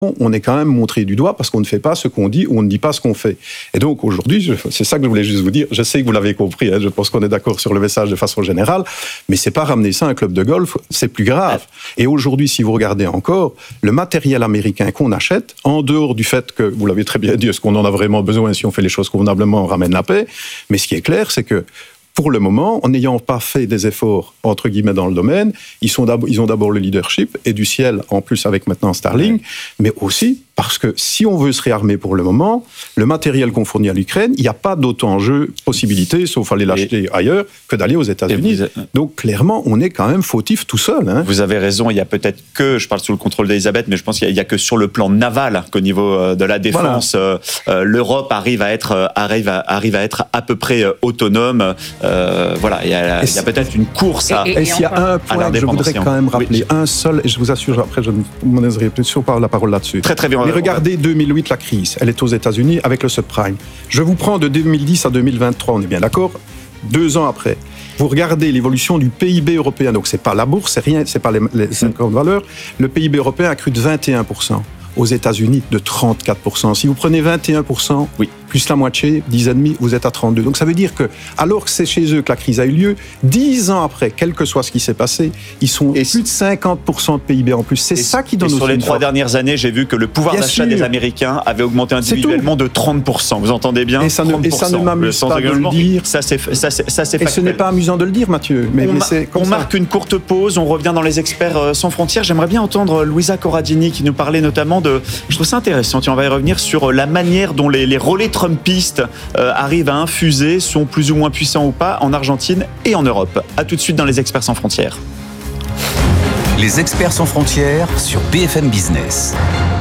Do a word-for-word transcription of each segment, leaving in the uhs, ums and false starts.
on est quand même montré du doigt parce qu'on ne fait pas ce qu'on dit ou on ne dit pas ce qu'on fait. Et donc aujourd'hui, je, c'est ça que je voulais juste vous dire. Je sais que vous l'avez compris, hein, je pense qu'on est d'accord sur le message de façon générale, mais c'est pas ramener ça à un club de golf, c'est plus grave. Et aujourd'hui, si vous regardez encore, le matériel américain qu'on achète, en dehors du fait que, vous l'avez très bien dit, est-ce qu'on en a vraiment besoin, si on fait les choses convenablement, on ramène la paix, mais ce qui est clair, c'est que pour le moment, en n'ayant pas fait des efforts, entre guillemets, dans le domaine, ils, sont d'abord, ils ont d'abord le leadership, et du ciel, en plus avec maintenant Starlink, ouais. mais aussi parce que si on veut se réarmer pour le moment, le matériel qu'on fournit à l'Ukraine, il n'y a pas d'autant enjeu, possibilité, sauf aller l'acheter et, ailleurs, que d'aller aux États-Unis. Vous... Donc clairement, on est quand même fautif tout seul. Hein. Vous avez raison, il y a peut-être que, je parle sous le contrôle d'Elisabeth, mais je pense qu'il n'y a, a que sur le plan naval qu'au niveau de la défense, voilà. euh, l'Europe arrive à, être, arrive, à, arrive à être à peu près autonome. Euh, voilà, il y a, il y a peut-être une course à Et, et, et s'il y a un point que je voudrais quand même rappeler, oui. un seul, et je vous assure, après je ne m'en aiserai plus sur la parole là-dessus. Très très bien. Mais regardez deux mille huit, la crise, elle est aux États-Unis avec le subprime. Je vous prends de deux mille dix à deux mille vingt-trois, on est bien d'accord, deux ans après. Vous regardez l'évolution du P I B européen, donc c'est pas la bourse, c'est rien, c'est pas les, les cinquante valeurs. Le P I B européen a cru de vingt et un pour cent. Aux États-Unis, de trente-quatre pour cent. Si vous prenez vingt et un pour cent, oui. plus la moitié, dix virgule cinq, vous êtes à trente-deux. Donc ça veut dire que, alors que c'est chez eux que la crise a eu lieu, dix ans après, quel que soit ce qui s'est passé, ils sont et plus de cinquante pour cent de P I B en plus. C'est ça qui donne aussi. Sur les trois dernières années, j'ai vu que le pouvoir bien d'achat sûr. des Américains avait augmenté individuellement de trente pour cent. Vous entendez bien ? Et ça ne, et ça ne m'amuse pas de le dire. Ça, c'est, ça, c'est, ça, c'est et factuel. ce n'est pas amusant de le dire, Mathieu. Mais, on mais ma- c'est comme on ça. marque une courte pause, on revient dans les experts sans frontières. J'aimerais bien entendre Louisa Corradini qui nous parlait notamment de... Je trouve ça intéressant, on va y revenir sur la manière dont les, les relais trumpistes euh, arrivent à infuser, sont plus ou moins puissants ou pas, en Argentine et en Europe. A tout de suite dans les Experts sans frontières. Les Experts sans frontières sur B F M Business.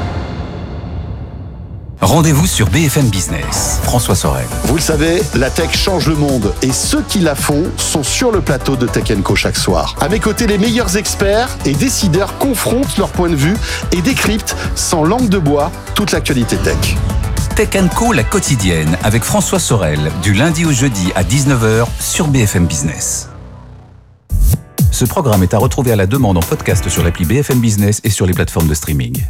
Rendez-vous sur B F M Business. François Sorel. Vous le savez, la tech change le monde et ceux qui la font sont sur le plateau de Tech and Co chaque soir. À mes côtés, les meilleurs experts et décideurs confrontent leur point de vue et décryptent sans langue de bois toute l'actualité tech. Tech and Co, la quotidienne, avec François Sorel, du lundi au jeudi à dix-neuf heures sur B F M Business. Ce programme est à retrouver à la demande en podcast sur l'appli B F M Business et sur les plateformes de streaming.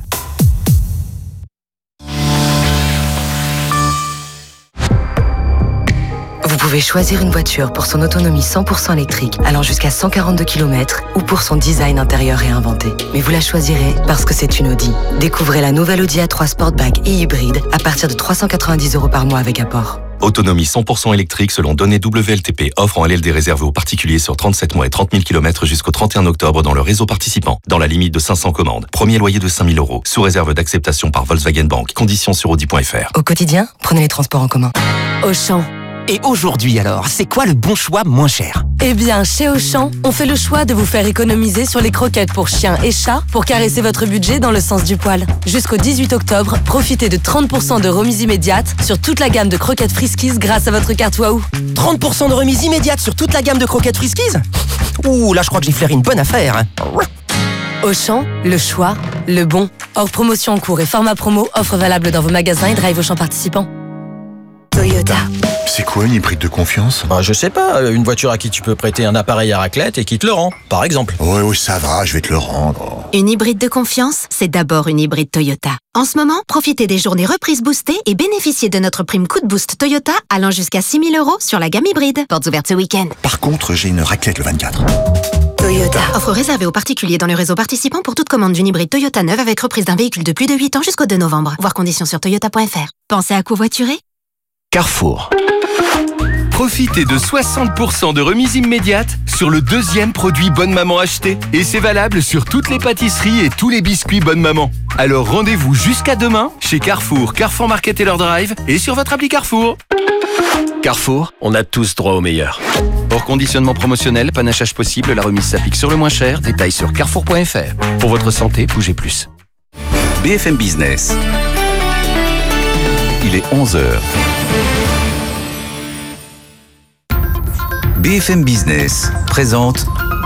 Vous pouvez choisir une voiture pour son autonomie cent pour cent électrique allant jusqu'à cent quarante-deux kilomètres ou pour son design intérieur réinventé. Mais vous la choisirez parce que c'est une Audi. Découvrez la nouvelle Audi A trois Sportback et hybride à partir de trois cent quatre-vingt-dix euros par mois avec apport. Autonomie cent pour cent électrique selon données W L T P. Offre en L L D réservée aux particuliers sur trente-sept mois et trente mille kilomètres jusqu'au trente et un octobre dans le réseau participant. Dans la limite de cinq cents commandes. Premier loyer de cinq mille euros. Sous réserve d'acceptation par Volkswagen Bank. Conditions sur audi point f r. Au quotidien, prenez les transports en commun. Auchan. Et aujourd'hui alors, c'est quoi le bon choix moins cher ? Eh bien, chez Auchan, on fait le choix de vous faire économiser sur les croquettes pour chiens et chats pour caresser votre budget dans le sens du poil. Jusqu'au dix-huit octobre, profitez de trente pour cent de remise immédiate sur toute la gamme de croquettes Friskies grâce à votre carte Waouh. trente pour cent de remise immédiate sur toute la gamme de croquettes Friskies ? Ouh, là je crois que j'ai flairé une bonne affaire. Hein. Auchan, le choix, le bon. Hors promotion en cours et format promo, offre valable dans vos magasins et drive Auchan participants. Toyota. C'est quoi une hybride de confiance ? Bah, je sais pas, une voiture à qui tu peux prêter un appareil à raclette et qui te le rend, par exemple. Ouais, ouais, ça va, je vais te le rendre. Une hybride de confiance, c'est d'abord une hybride Toyota. En ce moment, profitez des journées reprises boostées et bénéficiez de notre prime coup de boost Toyota allant jusqu'à six mille euros sur la gamme hybride. Portes ouvertes ce week-end. Par contre, j'ai une raclette le vingt-quatre. Toyota. Offre réservée aux particuliers dans le réseau participant pour toute commande d'une hybride Toyota neuve avec reprise d'un véhicule de plus de huit ans jusqu'au deux novembre. Voir conditions sur toyota point f r. Pensez à covoiturer ? Carrefour. Profitez de soixante pour cent de remise immédiate sur le deuxième produit Bonne Maman acheté. Et c'est valable sur toutes les pâtisseries et tous les biscuits Bonne Maman. Alors rendez-vous jusqu'à demain chez Carrefour, Carrefour Market et leur drive et sur votre appli Carrefour. Carrefour, on a tous droit au meilleur. Hors conditionnement promotionnel, panachage possible, la remise s'applique sur le moins cher. Détails sur carrefour point f r. Pour votre santé, bougez plus. B F M Business. Il est onze heures. B F M Business présente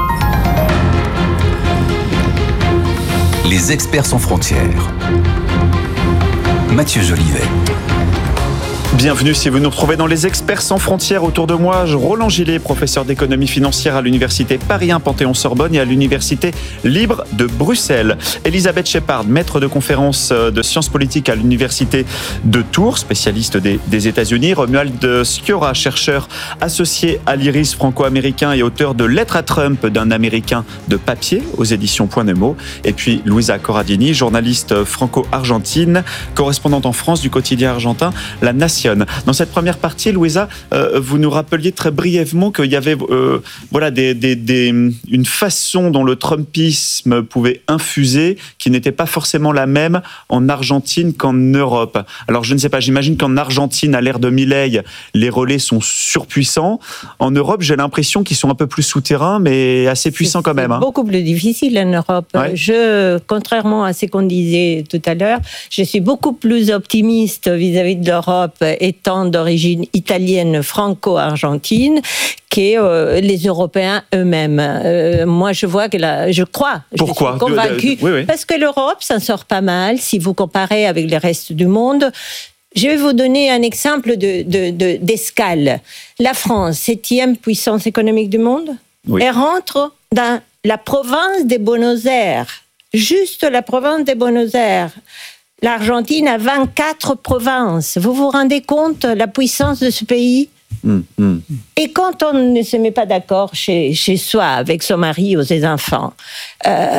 Les Experts sans frontières. Mathieu Jolivet. Bienvenue si vous nous retrouvez dans les experts sans frontières. Autour de moi, Roland Gillet, professeur d'économie financière à l'université Paris un Panthéon-Sorbonne et à l'université libre de Bruxelles. Elisabeth Shepard, maître de conférence de sciences politiques à l'université de Tours, spécialiste des, des États-Unis. Romuald Sciorra, chercheur associé à l'Iris franco-américain et auteur de Lettres à Trump d'un Américain de papier aux éditions Point Nemo. Et puis Luisa Corradini, journaliste franco-argentine, correspondante en France du quotidien argentin La Nation. Dans cette première partie, Louisa, euh, vous nous rappeliez très brièvement qu'il y avait euh, voilà, des, des, des, une façon dont le trumpisme pouvait infuser qui n'était pas forcément la même en Argentine qu'en Europe. Alors je ne sais pas, j'imagine qu'en Argentine, à l'ère de Milei, les relais sont surpuissants. En Europe, j'ai l'impression qu'ils sont un peu plus souterrains, mais assez puissants quand même. C'est hein. beaucoup plus difficile en Europe. Ouais. Je, contrairement à ce qu'on disait tout à l'heure, je suis beaucoup plus optimiste vis-à-vis de l'Europe étant d'origine italienne, franco-argentine, que euh, les Européens eux-mêmes. Euh, moi, je vois que la, je crois, Pourquoi? je suis convaincue, oui, oui. parce que l'Europe s'en sort pas mal si vous comparez avec le reste du monde. Je vais vous donner un exemple de, de, de, d'escale. La France, septième puissance économique du monde, oui. Elle rentre dans la province de Buenos Aires, juste la province de Buenos Aires. L'Argentine a vingt-quatre provinces. Vous vous rendez compte la puissance de ce pays ? Mmh, mmh. Et quand on ne se met pas d'accord chez, chez soi, avec son mari ou ses enfants, euh,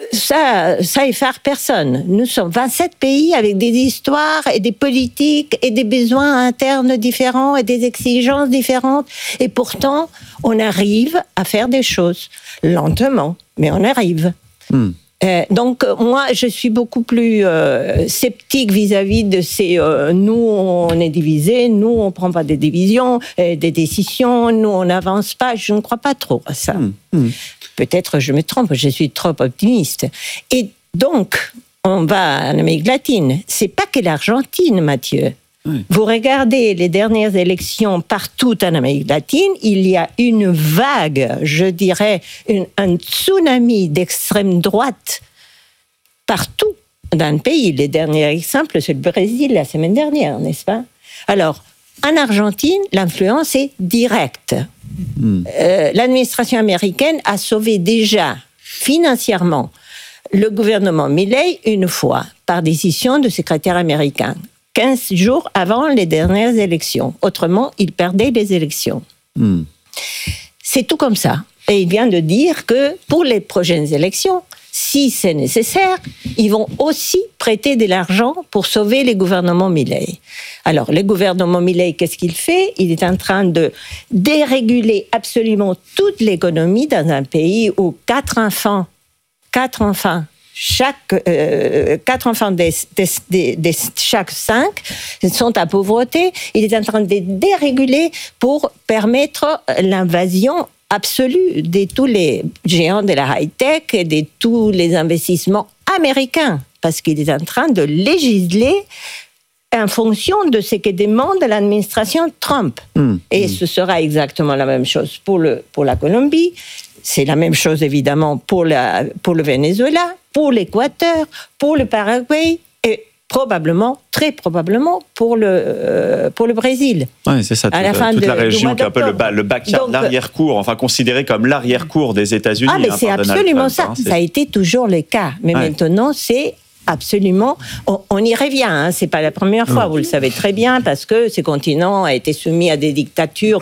ça, ça effare personne. Nous sommes vingt-sept pays avec des histoires et des politiques et des besoins internes différents et des exigences différentes. Et pourtant, on arrive à faire des choses. Lentement, mais on arrive. Mmh. Euh, donc, moi, je suis beaucoup plus euh, sceptique vis-à-vis de ces... Euh, nous, on est divisés, nous, on ne prend pas des divisions, euh, des décisions, nous, on n'avance pas. Je ne crois pas trop à ça. Mmh, mmh. Peut-être je me trompe, je suis trop optimiste. Et donc, on va en Amérique latine. Ce n'est pas que l'Argentine, Mathieu. Oui. Vous regardez les dernières élections partout en Amérique latine, il y a une vague, je dirais, une, un tsunami d'extrême droite partout dans le pays. Les derniers exemples, c'est le Brésil la semaine dernière, n'est-ce pas ? Alors, en Argentine, l'influence est directe. Mmh. Euh, l'administration américaine a sauvé déjà financièrement le gouvernement Milei une fois, par décision du secrétaire américain. quinze jours avant les dernières élections. Autrement, il perdait les élections. Mmh. C'est tout comme ça. Et il vient de dire que pour les prochaines élections, si c'est nécessaire, ils vont aussi prêter de l'argent pour sauver les gouvernements Milei. Alors, le gouvernement Milei, qu'est-ce qu'il fait ? Il est en train de déréguler absolument toute l'économie dans un pays où quatre enfants, quatre enfants, Chaque, euh, quatre enfants de, de, de, de chaque cinq sont à pauvreté. Il est en train de déréguler pour permettre l'invasion absolue de tous les géants de la high-tech et de tous les investissements américains, parce qu'il est en train de législer en fonction de ce que demande l'administration Trump. Mmh. Et ce sera exactement la même chose pour, le, pour la Colombie. C'est la même chose, évidemment, pour, la, pour le Venezuela, pour l'Équateur, pour le Paraguay et probablement, très probablement, pour le, euh, pour le Brésil. Oui, c'est ça, toute, à la, fin toute de, la région qui est un peu le, ba, le backyard, l'arrière-cour, enfin considéré comme l'arrière-cour des États-Unis. Ah, mais hein, c'est absolument Trump, ça. Hein, ça a été toujours le cas. Mais ouais. Maintenant, c'est absolument... On, on y revient, hein. C'est pas la première fois, mmh. Vous le savez très bien, parce que ce continent a été soumis à des dictatures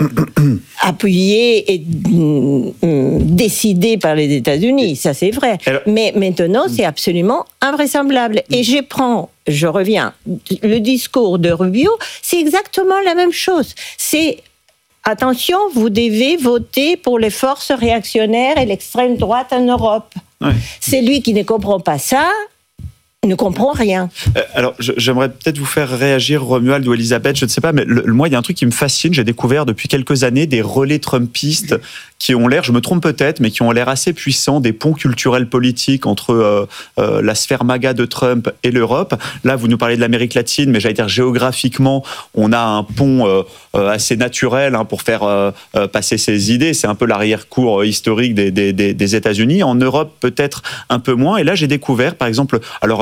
appuyées et mm, décidées par les États-Unis, ça c'est vrai. Alors, mais maintenant, c'est absolument invraisemblable. Et je prends, je reviens, le discours de Rubio, c'est exactement la même chose. C'est... Attention, vous devez voter pour les forces réactionnaires et l'extrême droite en Europe. Ouais. C'est lui qui ne comprend pas ça, ne comprend rien. Euh, alors, je, j'aimerais peut-être vous faire réagir, Romuald ou Elisabeth, je ne sais pas, mais le, moi, il y a un truc qui me fascine. J'ai découvert depuis quelques années des relais trumpistes qui ont l'air, je me trompe peut-être, mais qui ont l'air assez puissants, des ponts culturels politiques entre euh, euh, la sphère MAGA de Trump et l'Europe. Là, vous nous parlez de l'Amérique latine, mais j'allais dire géographiquement, on a un pont euh, euh, assez naturel hein, pour faire euh, euh, passer ses idées. C'est un peu l'arrière-cour euh, historique des, des, des, des États-Unis. En Europe, peut-être un peu moins. Et là, j'ai découvert, par exemple, alors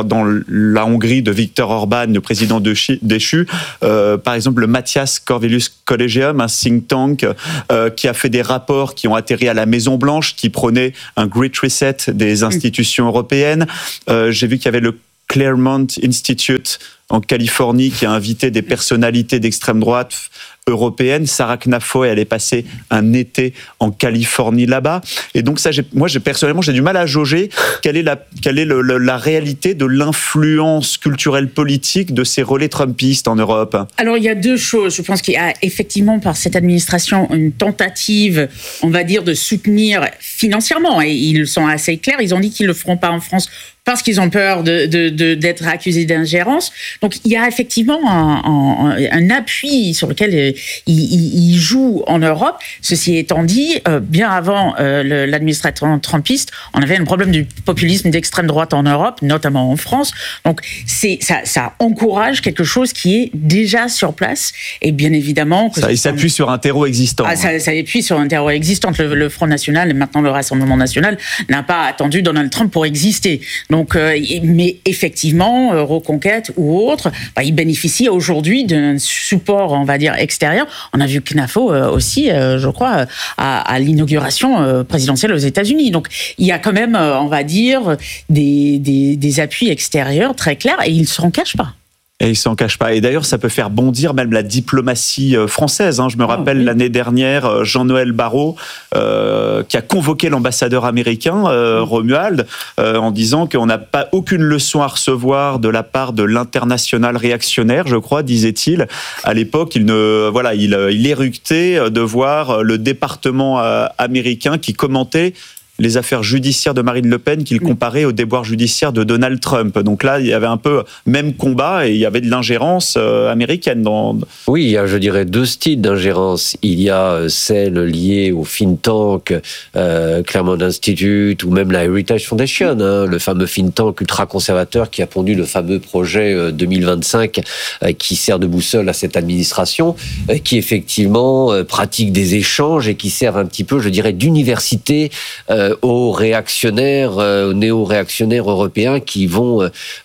dans la Hongrie de Viktor Orban, le président déchu, euh, par exemple le Matthias Corvinus Collegium, un think tank euh, qui a fait des rapports qui ont atterri à la Maison Blanche, qui prônait un Great Reset des institutions européennes. Euh, j'ai vu qu'il y avait le Claremont Institute en Californie qui a invité des personnalités d'extrême droite européenne. Sarah Knafoe, elle est passée un été en Californie là-bas. Et donc ça, j'ai, moi, j'ai, personnellement, j'ai du mal à jauger quelle est la, quelle est le, le, la réalité de l'influence culturelle politique de ces relais trumpistes en Europe. Alors, il y a deux choses. Je pense qu'il y a effectivement, par cette administration, une tentative, on va dire, de soutenir financièrement. Et ils sont assez clairs. Ils ont dit qu'ils ne le feront pas en France parce qu'ils ont peur de, de, de, d'être accusés d'ingérence. Donc, il y a effectivement un, un, un appui sur lequel euh, ils, ils jouent en Europe. Ceci étant dit, euh, bien avant euh, le, l'administration trumpiste, on avait un problème du populisme d'extrême droite en Europe, notamment en France. Donc, c'est, ça, ça encourage quelque chose qui est déjà sur place. Et bien évidemment... Que ça, il s'appuie sur un terreau existant. Ah, ça, ça appuie sur un terreau existant. Le, le Front National et maintenant le Rassemblement National n'a pas attendu Donald Trump pour exister. Donc, euh, mais effectivement, euh, Reconquête ou autre, bah, ils bénéficient aujourd'hui d'un support, on va dire, extérieur. On a vu Knafoe euh, aussi, euh, je crois, à, à l'inauguration euh, présidentielle aux États-Unis. Donc, il y a quand même, euh, on va dire, des, des, des appuis extérieurs très clairs et ils ne s'en cachent pas. Et ils s'en cachent pas. Et d'ailleurs, ça peut faire bondir même la diplomatie française. Je me rappelle oh, oui. l'année dernière, Jean-Noël Barrot, euh, qui a convoqué l'ambassadeur américain, euh, Romuald, euh, en disant qu'on n'a pas aucune leçon à recevoir de la part de l'international réactionnaire, je crois, disait-il. À l'époque, il ne, voilà, il, il éructait de voir le département euh, américain qui commentait les affaires judiciaires de Marine Le Pen qu'il comparait aux déboires judiciaires de Donald Trump. Donc là, il y avait un peu même combat et il y avait de l'ingérence euh, américaine. Dans... Oui, il y a, je dirais, deux styles d'ingérence. Il y a celle liée au think tank euh, Claremont Institute ou même la Heritage Foundation, hein, le fameux think tank ultra-conservateur qui a pondu le fameux projet euh, deux mille vingt-cinq euh, qui sert de boussole à cette administration, euh, qui effectivement euh, pratique des échanges et qui sert un petit peu, je dirais, d'université euh, aux réactionnaires, aux néo-réactionnaires européens qui vont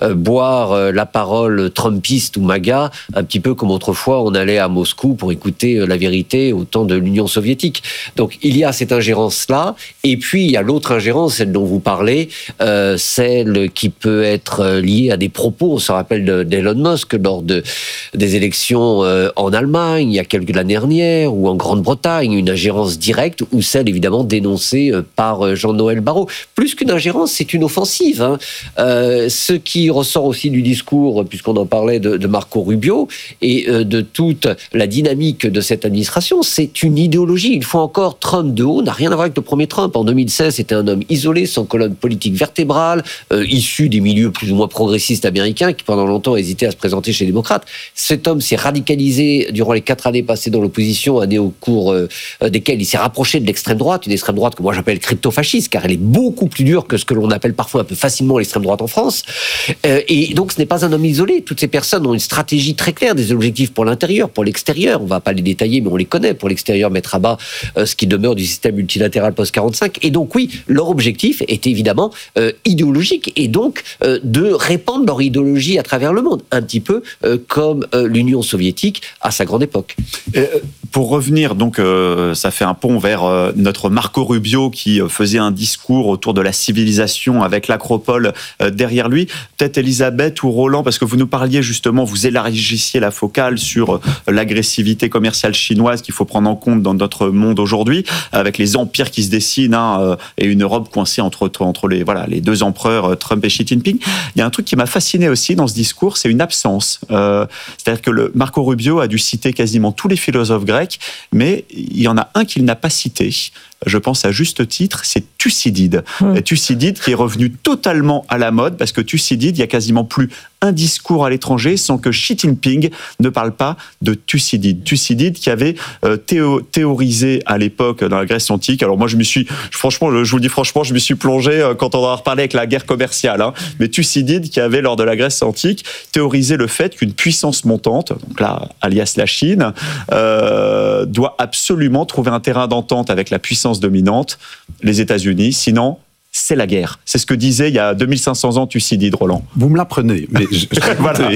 boire la parole trumpiste ou MAGA, un petit peu comme autrefois on allait à Moscou pour écouter la vérité au temps de l'Union soviétique. Donc il y a cette ingérence-là, et puis il y a l'autre ingérence, celle dont vous parlez, euh, celle qui peut être liée à des propos, on se rappelle d'Elon Musk lors de, des élections en Allemagne, il y a quelques l'année dernière, ou en Grande-Bretagne, une ingérence directe, ou celle évidemment dénoncée par Jean-Noël Barrot. Plus qu'une ingérence, c'est une offensive. Hein. Euh, ce qui ressort aussi du discours, puisqu'on en parlait de, de Marco Rubio, et euh, de toute la dynamique de cette administration, c'est une idéologie. Une fois encore, Trump de haut n'a rien à voir avec le premier Trump. En deux mille seize, c'était un homme isolé, sans colonne politique vertébrale, euh, issu des milieux plus ou moins progressistes américains, qui pendant longtemps hésitaient à se présenter chez les démocrates. Cet homme s'est radicalisé durant les quatre années passées dans l'opposition, années au cours euh, desquelles il s'est rapproché de l'extrême droite, une extrême droite que moi j'appelle crypto-fasciste, car elle est beaucoup plus dure que ce que l'on appelle parfois un peu facilement l'extrême droite en France. Euh, et donc ce n'est pas un homme isolé. Toutes ces personnes ont une stratégie très claire, des objectifs pour l'intérieur, pour l'extérieur. On ne va pas les détailler, mais on les connaît. Pour l'extérieur, mettre à bas euh, ce qui demeure du système multilatéral post quarante-cinq. Et donc oui, leur objectif est évidemment euh, idéologique, et donc euh, de répandre leur idéologie à travers le monde, un petit peu euh, comme euh, l'Union soviétique à sa grande époque. Et pour revenir, donc, euh, ça fait un pont vers euh, notre Marco Rubio qui euh, faisait un discours autour de la civilisation avec l'acropole euh, derrière lui. Peut-être Elisabeth ou Roland, parce que vous nous parliez justement, vous élargissiez la focale sur euh, l'agressivité commerciale chinoise qu'il faut prendre en compte dans notre monde aujourd'hui, avec les empires qui se dessinent hein, euh, et une Europe coincée entre, entre les, voilà, les deux empereurs, euh, Trump et Xi Jinping. Il y a un truc qui m'a fasciné aussi dans ce discours, c'est une absence. Euh, c'est-à-dire que le Marco Rubio a dû citer quasiment tous les philosophes grecs, mais il y en a un qu'il n'a pas cité. Je pense à juste titre, c'est Thucydide. Mmh. Thucydide qui est revenu totalement à la mode, parce que Thucydide, il y a quasiment plus un discours à l'étranger sans que Xi Jinping ne parle pas de Thucydide. Thucydide qui avait euh, théo- théorisé à l'époque dans la Grèce antique. Alors moi, je me suis, franchement, je vous le dis franchement, je me suis plongé euh, quand on en a reparlé avec la guerre commerciale. Hein. Mais Thucydide qui avait, lors de la Grèce antique, théorisé le fait qu'une puissance montante, donc là, alias la Chine, euh, doit absolument trouver un terrain d'entente avec la puissance dominante, les États-Unis, sinon c'est la guerre. C'est ce que disait il y a deux mille cinq cents ans Thucydide, Roland. Vous me l'apprenez, mais je, voilà.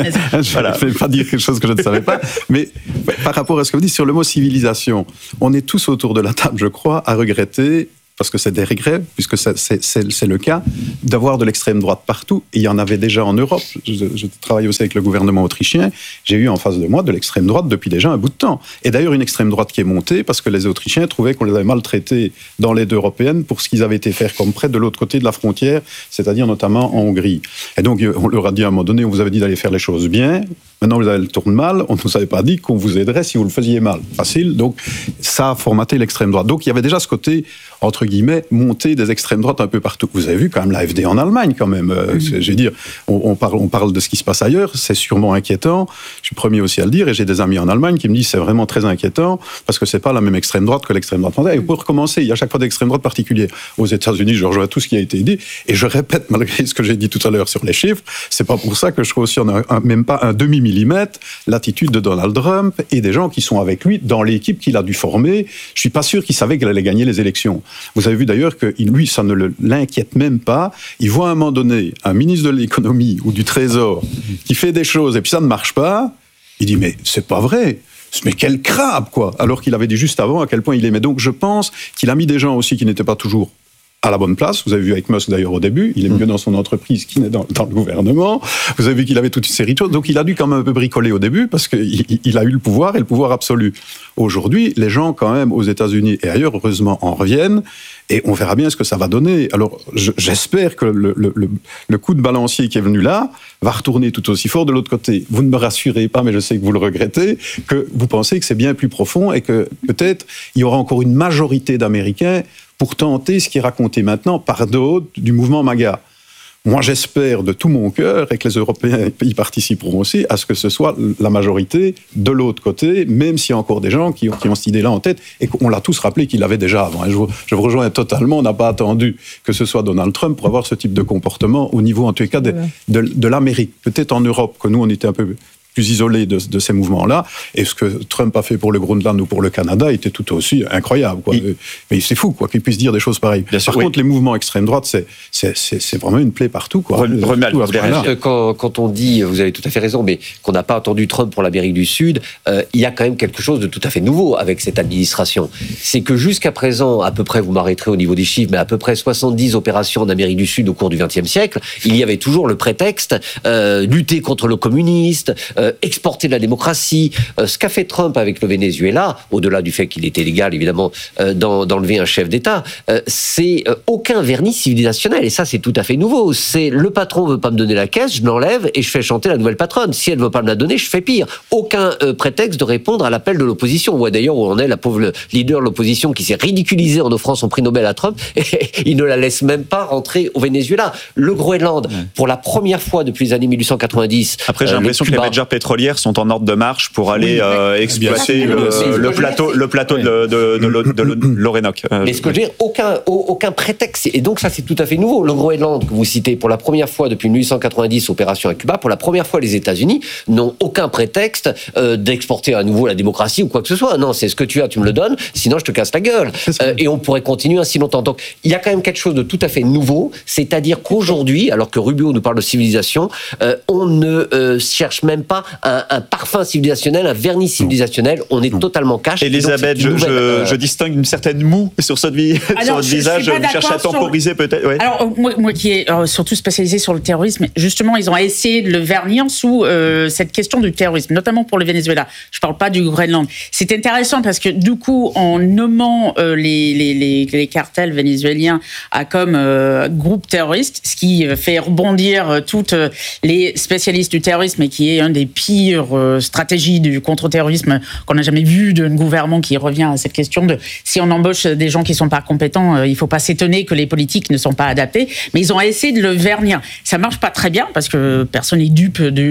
je ne vais pas dire quelque chose que je ne savais pas, mais par rapport à ce que vous dites sur le mot civilisation, on est tous autour de la table, je crois, à regretter, parce que c'est des regrets, puisque c'est, c'est, c'est, c'est le cas, d'avoir de l'extrême droite partout. Et il y en avait déjà en Europe. Je, je travaille aussi avec le gouvernement autrichien. J'ai eu en face de moi de l'extrême droite depuis déjà un bout de temps. Et d'ailleurs, une extrême droite qui est montée parce que les Autrichiens trouvaient qu'on les avait maltraités dans l'aide européenne pour ce qu'ils avaient été faire comme prêt de l'autre côté de la frontière, c'est-à-dire notamment en Hongrie. Et donc, on leur a dit à un moment donné, on vous avait dit d'aller faire les choses bien. Maintenant, vous avez le tourne mal. On ne vous avait pas dit qu'on vous aiderait si vous le faisiez mal. Facile. Donc, ça a formaté l'extrême droite. Donc, il y avait déjà ce côté, entre guillemets, montée des extrêmes droites un peu partout. Vous avez vu quand même l'A F D en Allemagne, quand même. Euh, mmh. Je veux dire, on, on, parle, on parle de ce qui se passe ailleurs. C'est sûrement inquiétant. Je suis premier aussi à le dire. Et j'ai des amis en Allemagne qui me disent c'est vraiment très inquiétant parce que c'est pas la même extrême droite que l'extrême droite française. Et pour recommencer, il y a à chaque fois des extrêmes droites particulières. Aux États-Unis, je rejoins tout ce qui a été dit. Et je répète, malgré ce que j'ai dit tout à l'heure sur les chiffres, c'est pas pour ça que je cautionne un, un, même pas un demi-millimètre l'attitude de Donald Trump et des gens qui sont avec lui dans l'équipe qu'il a dû former. Je suis pas sûr qu'il savait qu'il allait gagner les élections. Vous avez vu d'ailleurs que lui, ça ne le, l'inquiète même pas. Il voit à un moment donné un ministre de l'économie ou du Trésor qui fait des choses et puis ça ne marche pas. Il dit mais c'est pas vrai. Mais quel crabe, quoi. Alors qu'il avait dit juste avant à quel point il aimait. Donc je pense qu'il a mis des gens aussi qui n'étaient pas toujours à la bonne place. Vous avez vu avec Musk d'ailleurs au début, il est mieux dans son entreprise qu'il n'est dans, dans le gouvernement. Vous avez vu qu'il avait toute une série de choses. Donc il a dû quand même un peu bricoler au début parce qu'il il a eu le pouvoir et le pouvoir absolu. Aujourd'hui, les gens quand même aux États-Unis et ailleurs, heureusement, en reviennent et on verra bien ce que ça va donner. Alors je, j'espère que le, le, le, le coup de balancier qui est venu là va retourner tout aussi fort de l'autre côté. Vous ne me rassurez pas, mais je sais que vous le regrettez, que vous pensez que c'est bien plus profond et que peut-être il y aura encore une majorité d'Américains pour tenter ce qui est raconté maintenant par d'autres du mouvement MAGA. Moi, j'espère de tout mon cœur, et que les Européens y participeront aussi, à ce que ce soit la majorité de l'autre côté, même s'il y a encore des gens qui ont, qui ont cette idée-là en tête, et qu'on l'a tous rappelé qu'il l'avait déjà avant. Et je, vous, je vous rejoins totalement, on n'a pas attendu que ce soit Donald Trump pour avoir ce type de comportement au niveau, en tout cas, de, de, de l'Amérique. Peut-être en Europe, que nous, on était un peu plus isolé de, de ces mouvements-là. Et ce que Trump a fait pour le Groenland ou pour le Canada était tout aussi incroyable, quoi. Il... Mais c'est fou, quoi, qu'il puisse dire des choses pareilles. Bien Par sûr, contre, oui. les mouvements extrême droite, c'est, c'est, c'est, c'est vraiment une plaie partout, quoi. Remal, quand, quand on dit, vous avez tout à fait raison, mais qu'on n'a pas attendu Trump pour l'Amérique du Sud, euh, il y a quand même quelque chose de tout à fait nouveau avec cette administration. C'est que jusqu'à présent, à peu près, vous m'arrêterez au niveau des chiffres, mais à peu près soixante-dix opérations en Amérique du Sud au cours du vingtième siècle, il y avait toujours le prétexte euh, lutter contre le communiste, euh, exporter la démocratie. Euh, ce qu'a fait Trump avec le Venezuela, au-delà du fait qu'il était légal, évidemment, euh, d'enlever un chef d'État, euh, c'est euh, aucun vernis civilisationnel. Et ça, c'est tout à fait nouveau. C'est le patron veut pas me donner la caisse, je l'enlève et je fais chanter la nouvelle patronne. Si elle veut pas me la donner, je fais pire. Aucun euh, prétexte de répondre à l'appel de l'opposition. On voit d'ailleurs où on est, la pauvre leader de l'opposition qui s'est ridiculisée en offrant son prix Nobel à Trump, et il ne la laisse même pas rentrer au Venezuela. Le Groenland, ouais. pour la première fois depuis les années mille huit cent quatre-vingt-dix... Après, j'ai euh, l'impression que les majors pétrolières sont en ordre de marche pour aller oui, euh, exploiter le, le, le plateau, le plateau oui. de, de, de, de, de l'Orénoque. Mais ce que je veux dire, aucun, aucun prétexte. Et donc ça, c'est tout à fait nouveau. Le Groenland, que vous citez, pour la première fois depuis mille huit cent quatre-vingt-dix, opération à Cuba, pour la première fois, les États-Unis n'ont aucun prétexte euh, d'exporter à nouveau la démocratie ou quoi que ce soit. Non, c'est ce que tu as, tu me le donnes, sinon je te casse la gueule. Euh, et on pourrait continuer ainsi longtemps. Donc il y a quand même quelque chose de tout à fait nouveau, c'est-à-dire qu'aujourd'hui, alors que Rubio nous parle de civilisation, euh, on ne euh, cherche même pas un, un parfum civilisationnel, un vernis civilisationnel, on est totalement cash. Elisabeth, je, nouvelle, je, euh... je distingue une certaine moue sur votre, vie, alors, sur votre je, visage, vous cherchez à temporiser sur... peut-être. Ouais. Alors, moi, moi qui est euh, surtout spécialisé sur le terrorisme, justement, ils ont essayé de le vernir sous euh, cette question du terrorisme, notamment pour le Venezuela. Je ne parle pas du Groenland. C'est intéressant parce que, du coup, en nommant euh, les, les, les, les cartels vénézuéliens à comme euh, groupe terroriste, ce qui fait rebondir euh, toutes les spécialistes du terrorisme et qui est un des pires euh, stratégies du contre-terrorisme qu'on n'a jamais vu d'un gouvernement qui revient à cette question de si on embauche des gens qui ne sont pas compétents, euh, il ne faut pas s'étonner que les politiques ne sont pas adaptés. Mais ils ont essayé de le vernir. Ça ne marche pas très bien parce que personne n'est dupe du, du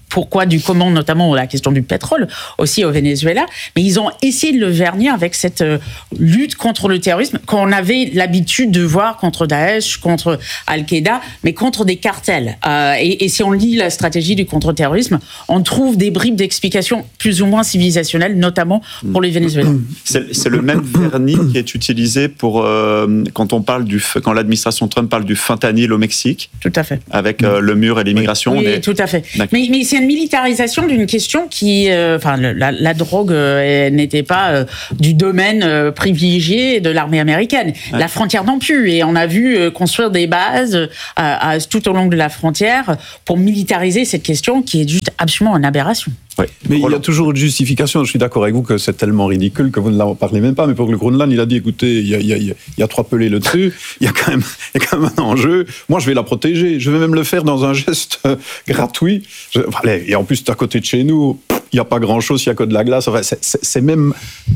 pourquoi du comment, notamment la question du pétrole aussi au Venezuela, mais ils ont essayé de le vernir avec cette euh, lutte contre le terrorisme qu'on avait l'habitude de voir contre Daesh, contre Al-Qaïda, mais contre des cartels. Euh, et, et si on lit la stratégie du contre-terrorisme, on trouve des bribes d'explications plus ou moins civilisationnelles, notamment pour les Vénézuéliens. C'est, c'est le même vernis qui est utilisé pour euh, quand on parle du quand l'administration Trump parle du fentanyl au Mexique. Tout à fait. Avec euh, le mur et l'immigration. Oui, mais... tout à fait. Mais, mais c'est une militarisation d'une question qui, euh, enfin, la, la drogue euh, n'était pas euh, du domaine euh, privilégié de l'armée américaine. Ouais. La frontière non plus. Et on a vu euh, construire des bases euh, à, tout au long de la frontière pour militariser cette question qui est juste absolument une aberration. Ouais. Mais il y a toujours une justification. Je suis d'accord avec vous que c'est tellement ridicule que vous ne en parlez même pas. Mais pour le Groenland, il a dit, écoutez, il y a, il y a, il y a trois pelés là-dessus. Il y a quand même, il y a quand même un enjeu. Moi, je vais la protéger. Je vais même le faire dans un geste euh, gratuit. Je, allez, et en plus, c'est à côté de chez nous. Il n'y a pas grand-chose. Il n'y a que de la glace. Enfin, c'est, c'est, c'est même...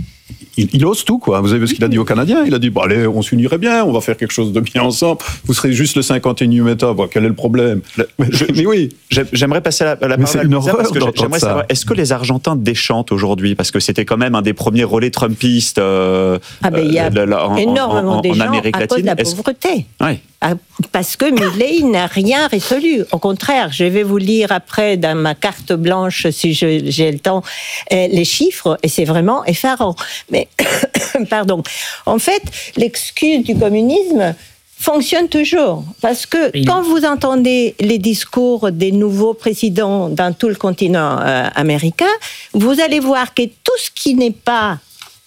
Il, il ose tout, quoi. Vous avez vu ce qu'il a dit aux Canadiens? Il a dit, bon, allez, on s'unirait bien, on va faire quelque chose de bien ensemble. Vous serez juste le cinquante et unième État. Bon, quel est le problème? Je, Mais oui. J'aimerais passer la, la parole à Louisa, parce que j'aimerais savoir, est-ce que les Argentins déchantent aujourd'hui? Parce que c'était quand même un des premiers relais trumpistes euh, ah ben, il y a euh, en, énormément en, en, de gens en Amérique à latine. cause de la est-ce... pauvreté. Ouais. Parce que Milei n'a rien résolu. Au contraire, je vais vous lire après dans ma carte blanche, si je, j'ai le temps, les chiffres, et c'est vraiment effarant. Mais, pardon. En fait, l'excuse du communisme fonctionne toujours. Parce que oui. Quand vous entendez les discours des nouveaux présidents dans tout le continent euh, américain, vous allez voir que tout ce qui n'est pas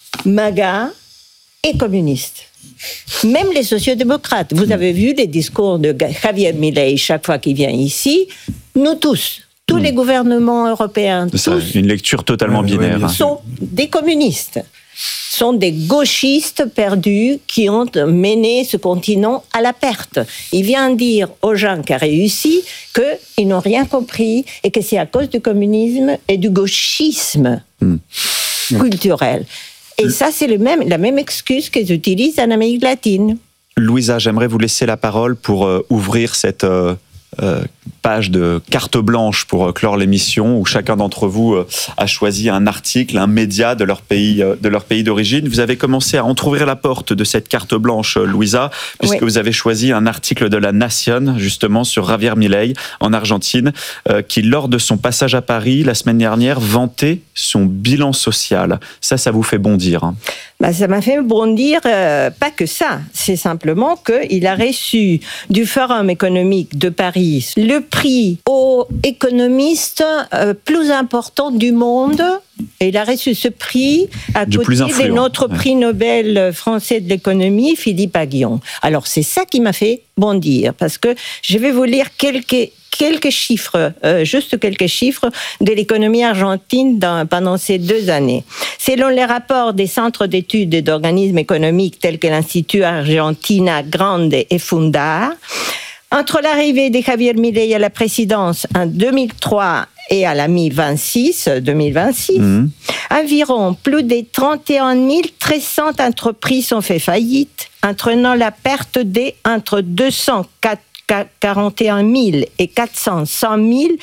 MAGA est communiste. Même les sociodémocrates. Vous avez vu les discours de Javier Milei chaque fois qu'il vient ici. Nous tous, tous mmh. les gouvernements européens, c'est tous, ça, une lecture totalement euh, binaire. Oui, sont des communistes, sont des gauchistes perdus qui ont mené ce continent à la perte. Il vient dire aux gens qui ont réussi qu'ils n'ont rien compris et que c'est à cause du communisme et du gauchisme mmh. culturel. Et ça, c'est le même, la même excuse qu'ils utilisent en Amérique latine. Louisa, j'aimerais vous laisser la parole pour euh, ouvrir cette euh, euh, page de carte blanche pour euh, clore l'émission, où chacun d'entre vous euh, a choisi un article, un média de leur pays, euh, de leur pays d'origine. Vous avez commencé à entrouvrir la porte de cette carte blanche, euh, Louisa, puisque oui. vous avez choisi un article de La Nation, justement, sur Javier Milei, en Argentine, euh, qui, lors de son passage à Paris, la semaine dernière, vantait son bilan social. Ça, ça vous fait bondir, hein. Bah, ça m'a fait bondir, euh, pas que ça. C'est simplement qu'il a reçu du Forum économique de Paris le prix aux économistes euh, plus importants du monde. Et il a reçu ce prix à du côté de notre ouais. prix Nobel français de l'économie, Philippe Aghion. Alors, c'est ça qui m'a fait bondir, parce que je vais vous lire quelques... quelques chiffres, euh, juste quelques chiffres de l'économie argentine dans, pendant ces deux années. Selon les rapports des centres d'études et d'organismes économiques tels que l'Institut Argentina Grande et Fundar, entre l'arrivée de Javier Milei à la présidence en deux mille trois et à la mi-vingt-six, deux mille vingt-six, mmh. environ plus de trente et un mille trois cents entreprises ont fait faillite, entraînant la perte de entre deux cent quarante et un mille et quatre cent mille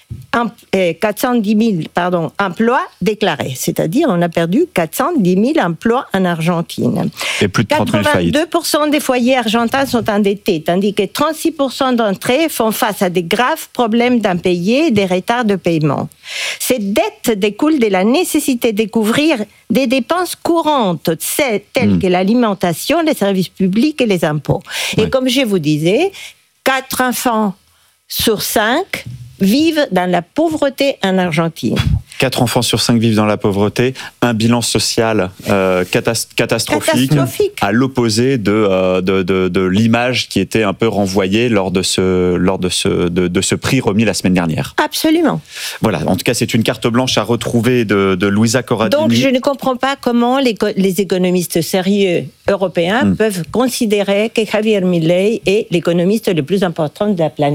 quatre cent dix mille pardon, emplois déclarés. C'est-à-dire, on a perdu quatre cent dix mille emplois en Argentine. Et plus de trente mille faillites. quatre-vingt-deux pour cent des foyers argentins sont endettés, tandis que trente-six pour cent d'entre eux font face à des graves problèmes d'impayés et des retards de paiement. Cette dette découle de la nécessité de couvrir des dépenses courantes, telles mmh. que l'alimentation, les services publics et les impôts. Ouais. Et comme je vous disais, quatre enfants sur cinq vivent dans la pauvreté en Argentine. Quatre enfants sur cinq vivent dans la pauvreté, un bilan social euh, catas- catastrophique, catastrophique, à l'opposé de, euh, de, de, de l'image qui était un peu renvoyée lors de ce, lors de ce, de, de ce prix remis la semaine dernière. Absolument. Voilà, en tout cas, c'est une carte blanche à retrouver de, de Louisa Corradini. Donc, je ne comprends pas comment les, les économistes sérieux européens mmh. peuvent considérer que Javier Milei est l'économiste le plus important de la planète.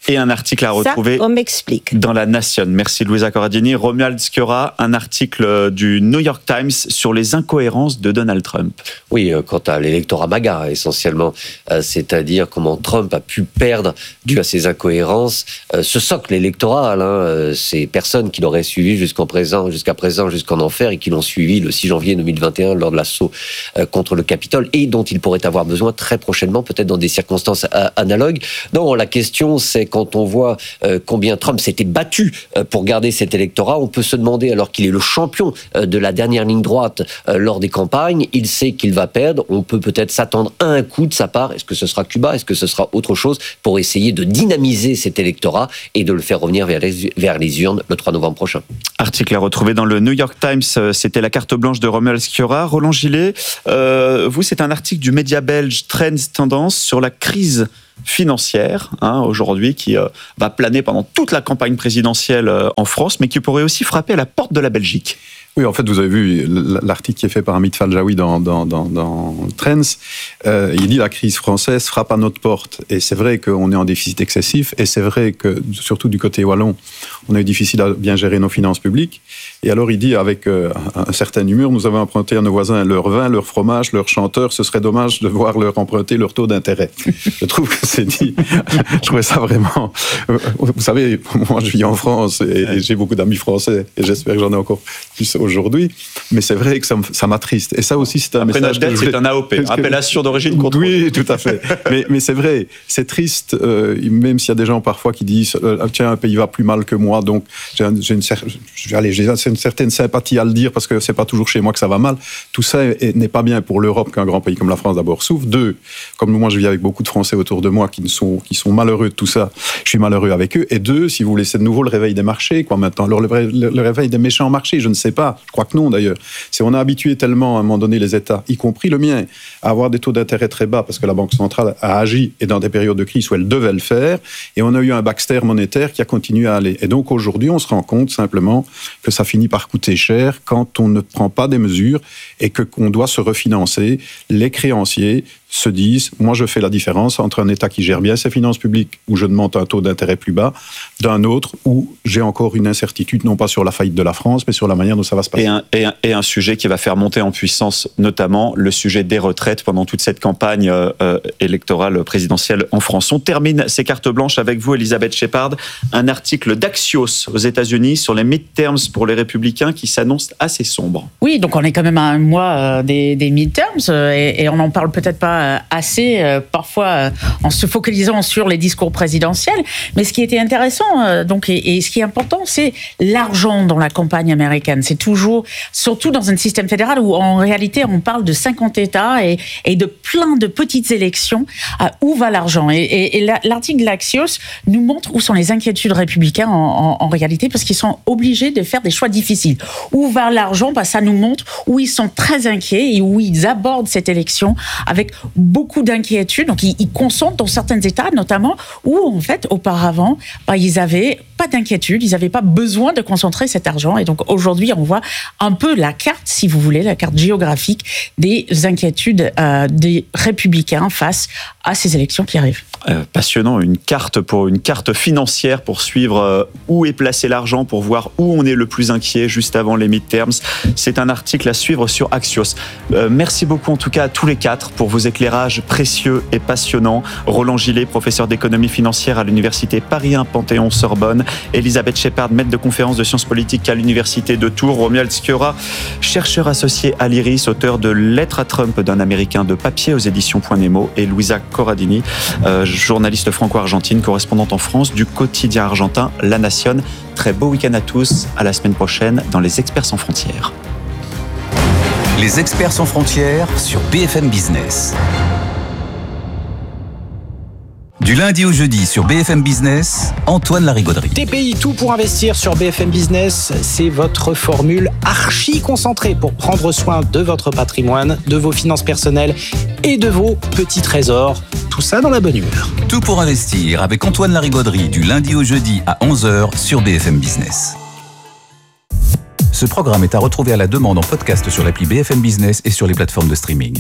Et un article à retrouver Ça, on m'explique. dans La Nation. Merci Louisa Corradini. Romuald Sciorra, un article du New York Times sur les incohérences de Donald Trump. Oui, euh, quant à l'électorat MAGA, essentiellement, euh, c'est-à-dire comment Trump a pu perdre, dû à ses incohérences, euh, ce socle électoral, hein, euh, ces personnes qui l'auraient suivi jusqu'en présent, jusqu'à présent, jusqu'en enfer, et qui l'ont suivi le six janvier deux mille vingt et un lors de l'assaut euh, contre le Capitole, et dont il pourrait avoir besoin très prochainement, peut-être dans des circonstances euh, analogues. Non, la question, c'est quand on voit euh, combien Trump s'était battu euh, pour garder cet électorat, on peut se demander, alors qu'il est le champion euh, de la dernière ligne droite euh, lors des campagnes, il sait qu'il va perdre, on peut peut-être s'attendre à un coup de sa part. Est-ce que ce sera Cuba? Est-ce que ce sera autre chose pour essayer de dynamiser cet électorat et de le faire revenir vers les, vers les urnes le trois novembre prochain? Article à retrouver dans le New York Times, c'était la carte blanche de Romuald Sciorra. Roland Gillet, euh, vous, c'est un article du média belge Trends Tendance sur la crise financière, hein, aujourd'hui, qui euh, va planer pendant toute la campagne présidentielle euh, en France, mais qui pourrait aussi frapper à la porte de la Belgique. Oui, en fait, vous avez vu l'article qui est fait par Hamid Faljaoui dans, dans, dans, dans Trends. Euh, il dit la crise française frappe à notre porte. Et c'est vrai qu'on est en déficit excessif. Et c'est vrai que, surtout du côté wallon, on a eu difficile à bien gérer nos finances publiques. Et alors, il dit avec euh, un certain humour, nous avons emprunté à nos voisins leur vin, leur fromage, leur chanteur. Ce serait dommage de voir leur emprunter leur taux d'intérêt. Je trouve que c'est dit. Je trouvais ça vraiment. Vous savez, moi, je vis en France et, et j'ai beaucoup d'amis français. Et j'espère que j'en ai encore plus aujourd'hui, mais c'est vrai que ça, ça m'attriste. Et ça aussi, c'est un Après message... Après notre dette, c'est un A O P, appellation d'origine contrôlée. Oui, tout à fait. mais, mais c'est vrai, c'est triste, euh, même s'il y a des gens parfois qui disent euh, « Tiens, un pays va plus mal que moi, donc j'ai, un, j'ai, une, j'ai, allez, j'ai une certaine sympathie à le dire, parce que c'est pas toujours chez moi que ça va mal. » Tout ça est, n'est pas bien pour l'Europe qu'un grand pays comme la France d'abord souffre. Deux, comme moi je vis avec beaucoup de Français autour de moi qui, ne sont, qui sont malheureux de tout ça, je suis malheureux avec eux. Et deux, si vous voulez, c'est de nouveau le réveil des marchés, quoi, maintenant. Alors, le, le, le réveil des méchants marchés, je ne sais pas. Je crois que non, d'ailleurs. C'est on a habitué tellement, à un moment donné, les États, y compris le mien, à avoir des taux d'intérêt très bas, parce que la Banque centrale a agi, et dans des périodes de crise où elle devait le faire, et on a eu un Baxter monétaire qui a continué à aller. Et donc, aujourd'hui, on se rend compte, simplement, que ça finit par coûter cher quand on ne prend pas des mesures, et que, qu'on doit se refinancer. Les créanciers se disent, moi je fais la différence entre un État qui gère bien ses finances publiques, où je demande un taux d'intérêt plus bas, d'un autre où j'ai encore une incertitude, non pas sur la faillite de la France, mais sur la manière dont ça va se passer. Et un, et un, et un sujet qui va faire monter en puissance, notamment le sujet des retraites pendant toute cette campagne euh, électorale présidentielle en France. On termine ces cartes blanches avec vous, Elisabeth Shepard, un article d'Axios aux États-Unis sur les midterms pour les Républicains qui s'annonce assez sombre. Oui, donc on est quand même à un mois euh, des, des midterms euh, et, et on n'en parle peut-être pas assez, euh, parfois euh, en se focalisant sur les discours présidentiels. Mais ce qui était intéressant, euh, donc, et, et ce qui est important, c'est l'argent dans la campagne américaine. C'est toujours, surtout dans un système fédéral où en réalité on parle de cinquante États et, et de plein de petites élections. Euh, où va l'argent? Et, et, et l'article d'Axios nous montre où sont les inquiétudes républicains en, en, en réalité, parce qu'ils sont obligés de faire des choix difficiles. Où va l'argent? Bah, ça nous montre où ils sont très inquiets et où ils abordent cette élection avec beaucoup d'inquiétudes. Donc, ils, ils consentent dans certains États, notamment, où, en fait, auparavant, bah, ils n'avaient pas d'inquiétude, ils n'avaient pas besoin de concentrer cet argent. Et donc, aujourd'hui, on voit un peu la carte, si vous voulez, la carte géographique des inquiétudes euh, des républicains face à ces élections qui arrivent. Euh, passionnant, une carte pour une carte financière pour suivre euh, où est placé l'argent, pour voir où on est le plus inquiet juste avant les midterms. C'est un article à suivre sur Axios. Euh, merci beaucoup en tout cas à tous les quatre pour vos éclairages précieux et passionnants. Roland Gillet, professeur d'économie financière à l'université Paris un Panthéon-Sorbonne. Elisabeth Shepard, maître de conférences de sciences politiques à l'université de Tours. Romuald Sciorra, chercheur associé à l'Iris, auteur de Lettre à Trump d'un Américain de papier aux éditions Point Nemo. Et Louisa Corradini, euh, journaliste franco-argentine, correspondante en France du quotidien argentin La Nation. Très beau week-end à tous, à la semaine prochaine dans Les Experts sans frontières. Les Experts sans frontières sur B F M Business. Du lundi au jeudi sur B F M Business, Antoine Larigauderie. T P I, tout pour investir sur B F M Business, c'est votre formule archi concentrée pour prendre soin de votre patrimoine, de vos finances personnelles et de vos petits trésors. Tout ça dans la bonne humeur. Tout pour investir avec Antoine Larigauderie du lundi au jeudi à onze heures sur B F M Business. Ce programme est à retrouver à la demande en podcast sur l'appli B F M Business et sur les plateformes de streaming.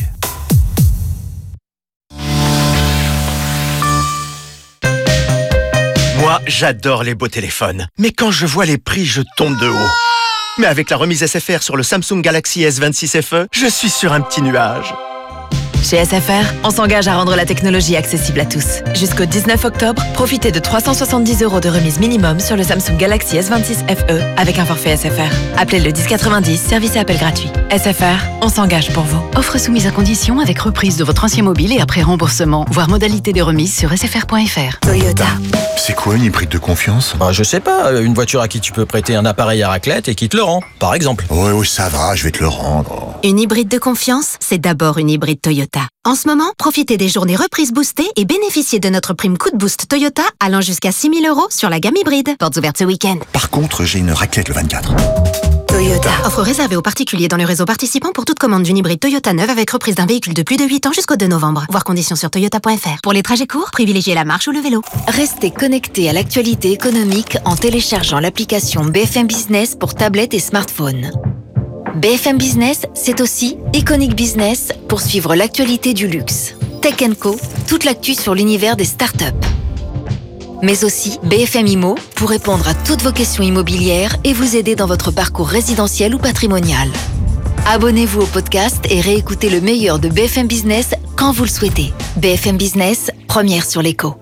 Moi, j'adore les beaux téléphones. Mais quand je vois les prix, je tombe de haut. Mais avec la remise S F R sur le Samsung Galaxy S vingt-six F E, je suis sur un petit nuage. Chez S F R, on s'engage à rendre la technologie accessible à tous. Jusqu'au dix-neuf octobre, profitez de trois cent soixante-dix euros de remise minimum sur le Samsung Galaxy S vingt-six F E avec un forfait S F R. Appelez le dix quatre-vingt-dix, service et appel gratuit. S F R, on s'engage pour vous. Offre soumise à condition avec reprise de votre ancien mobile et après remboursement. Voir modalité des remises sur s f r point f r. Toyota. C'est quoi une hybride de confiance? Bah, je sais pas, une voiture à qui tu peux prêter un appareil à raclette et qui te le rend, par exemple. Ouais, ouais, ça va, je vais te le rendre. Une hybride de confiance, c'est d'abord une hybride Toyota. En ce moment, profitez des journées reprises boostées et bénéficiez de notre prime coup de boost Toyota allant jusqu'à six mille euros sur la gamme hybride. Portes ouvertes ce week-end. Par contre, j'ai une raclette le vingt-quatre. Toyota. Offre réservée aux particuliers dans le réseau participant pour toute commande d'une hybride Toyota neuve avec reprise d'un véhicule de plus de huit ans jusqu'au deux novembre. Voir conditions sur toyota point f r. Pour les trajets courts, privilégiez la marche ou le vélo. Restez connectés à l'actualité économique en téléchargeant l'application B F M Business pour tablettes et smartphones. B F M Business, c'est aussi Iconic Business pour suivre l'actualité du luxe. Tech and Co, toute l'actu sur l'univers des startups. Mais aussi B F M Immo pour répondre à toutes vos questions immobilières et vous aider dans votre parcours résidentiel ou patrimonial. Abonnez-vous au podcast et réécoutez le meilleur de B F M Business quand vous le souhaitez. B F M Business, première sur l'écho.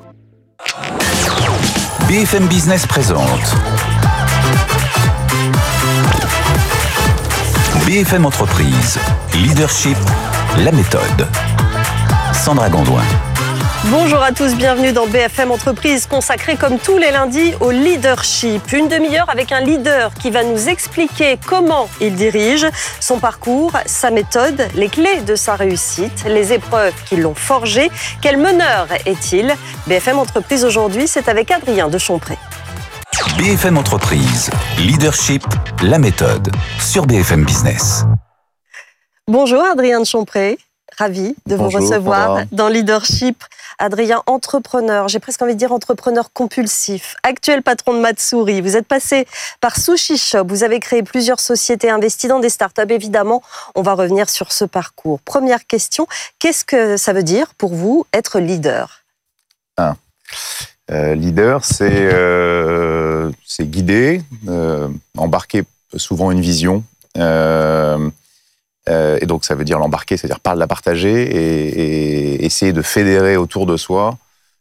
B F M Business présente B F M Entreprise, Leadership, la méthode. Sandra Gondouin. Bonjour à tous, bienvenue dans B F M Entreprise, consacrée comme tous les lundis au leadership. Une demi-heure avec un leader qui va nous expliquer comment il dirige, son parcours, sa méthode, les clés de sa réussite, les épreuves qui l'ont forgé. Quel meneur est-il? B F M Entreprise aujourd'hui, c'est avec Adrien de Chompré. B F M Entreprise, Leadership, la méthode, sur B F M Business. Bonjour Adrien de Chompré, ravi de Bonjour, vous recevoir Sandra. dans Leadership. Adrien, entrepreneur, j'ai presque envie de dire entrepreneur compulsif, actuel patron de Matsuri. Vous êtes passé par Sushi Shop, vous avez créé plusieurs sociétés, investi dans des startups. Évidemment, on va revenir sur ce parcours. Première question, qu'est-ce que ça veut dire pour vous être leader? Ah. Euh, leader, c'est euh, c'est guider, euh, embarquer souvent une vision. Euh, euh, et donc, ça veut dire l'embarquer, c'est-à-dire par la partager et, et essayer de fédérer autour de soi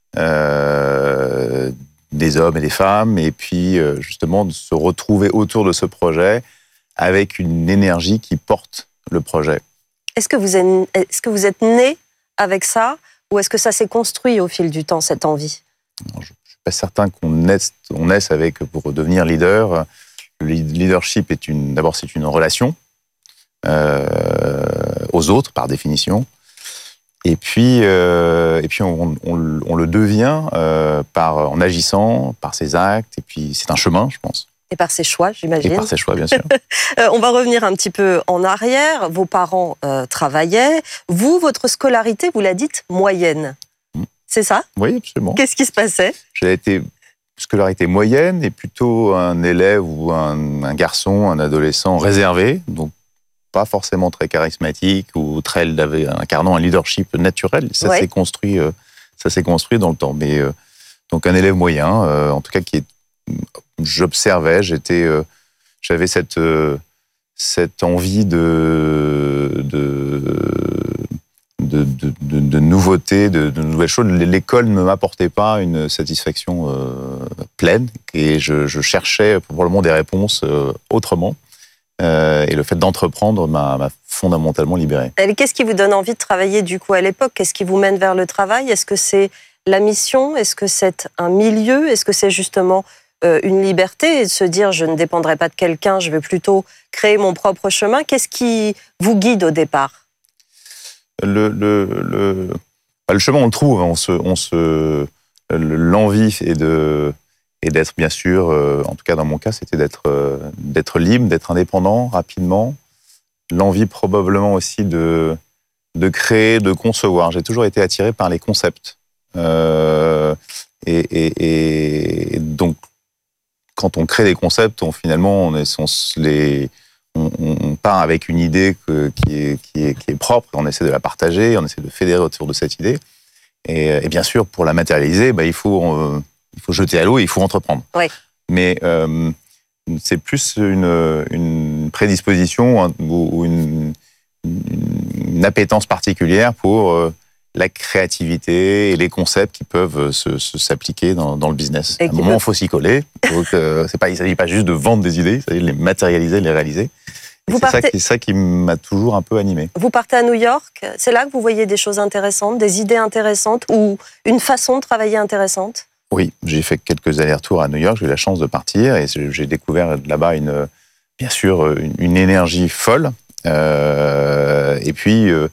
euh, des hommes et des femmes, et puis euh, justement de se retrouver autour de ce projet avec une énergie qui porte le projet. Est-ce que vous êtes, est-ce que vous êtes né avec ça, ou est-ce que ça s'est construit au fil du temps, cette envie? Je ne suis pas certain qu'on naisse, on naisse avec, pour devenir leader. Le leadership est une, d'abord, c'est une relation euh, aux autres, par définition. Et puis, euh, et puis on, on, on le devient euh, par, en agissant, par ses actes. Et puis, c'est un chemin, je pense. Et par ses choix, j'imagine. Et par ses choix, bien sûr. euh, on va revenir un petit peu en arrière. Vos parents euh, travaillaient. Vous, votre scolarité, vous la dites moyenne. C'est ça? Oui, absolument. Qu'est-ce qui se passait? J'ai été scolarité moyenne et plutôt un élève ou un, un garçon, un adolescent réservé, donc pas forcément très charismatique ou très incarnant un leadership naturel. Ça ouais. s'est construit, euh, ça s'est construit dans le temps. Mais euh, donc un élève moyen, euh, en tout cas qui est, j'observais, j'étais, euh, j'avais cette euh, cette envie de de De, de, de, de nouveautés, de, de nouvelles choses. L'école ne m'apportait pas une satisfaction euh, pleine et je, je cherchais probablement des réponses euh, autrement. Euh, et le fait d'entreprendre m'a, m'a fondamentalement libéré. Et qu'est-ce qui vous donne envie de travailler du coup à l'époque? Qu'est-ce qui vous mène vers le travail? Est-ce que c'est la mission? Est-ce que c'est un milieu? Est-ce que c'est justement euh, une liberté et de se dire je ne dépendrai pas de quelqu'un, je vais plutôt créer mon propre chemin? Qu'est-ce qui vous guide au départ? Le, le, le, le chemin, on le trouve. On se, on se, l'envie est, de, est d'être, bien sûr, euh, en tout cas dans mon cas, c'était d'être, euh, d'être libre, d'être indépendant rapidement. L'envie probablement aussi de, de créer, de concevoir. J'ai toujours été attiré par les concepts. Euh, et, et, et donc, quand on crée des concepts, on, finalement, on, est, on les... On, on part avec une idée que, qui, est, qui, est, qui est propre, on essaie de la partager, on essaie de fédérer autour de cette idée. Et, et bien sûr, pour la matérialiser, bah, il, faut, euh, il faut jeter à l'eau et il faut entreprendre. Oui. Mais euh, c'est plus une, une prédisposition hein, ou une, une appétence particulière pour euh, la créativité et les concepts qui peuvent se, se, s'appliquer dans, dans le business. Et à un moment, il peut... faut s'y coller. Donc, euh, c'est pas, il ne s'agit pas juste de vendre des idées, il s'agit de les matérialiser, de les réaliser. C'est, partez... ça, c'est ça qui m'a toujours un peu animé. Vous partez à New York, c'est là que vous voyez des choses intéressantes, des idées intéressantes ou une façon de travailler intéressante? Oui, j'ai fait quelques allers-retours à New York, j'ai eu la chance de partir et j'ai découvert là-bas, une, bien sûr, une, une énergie folle euh, et puis euh,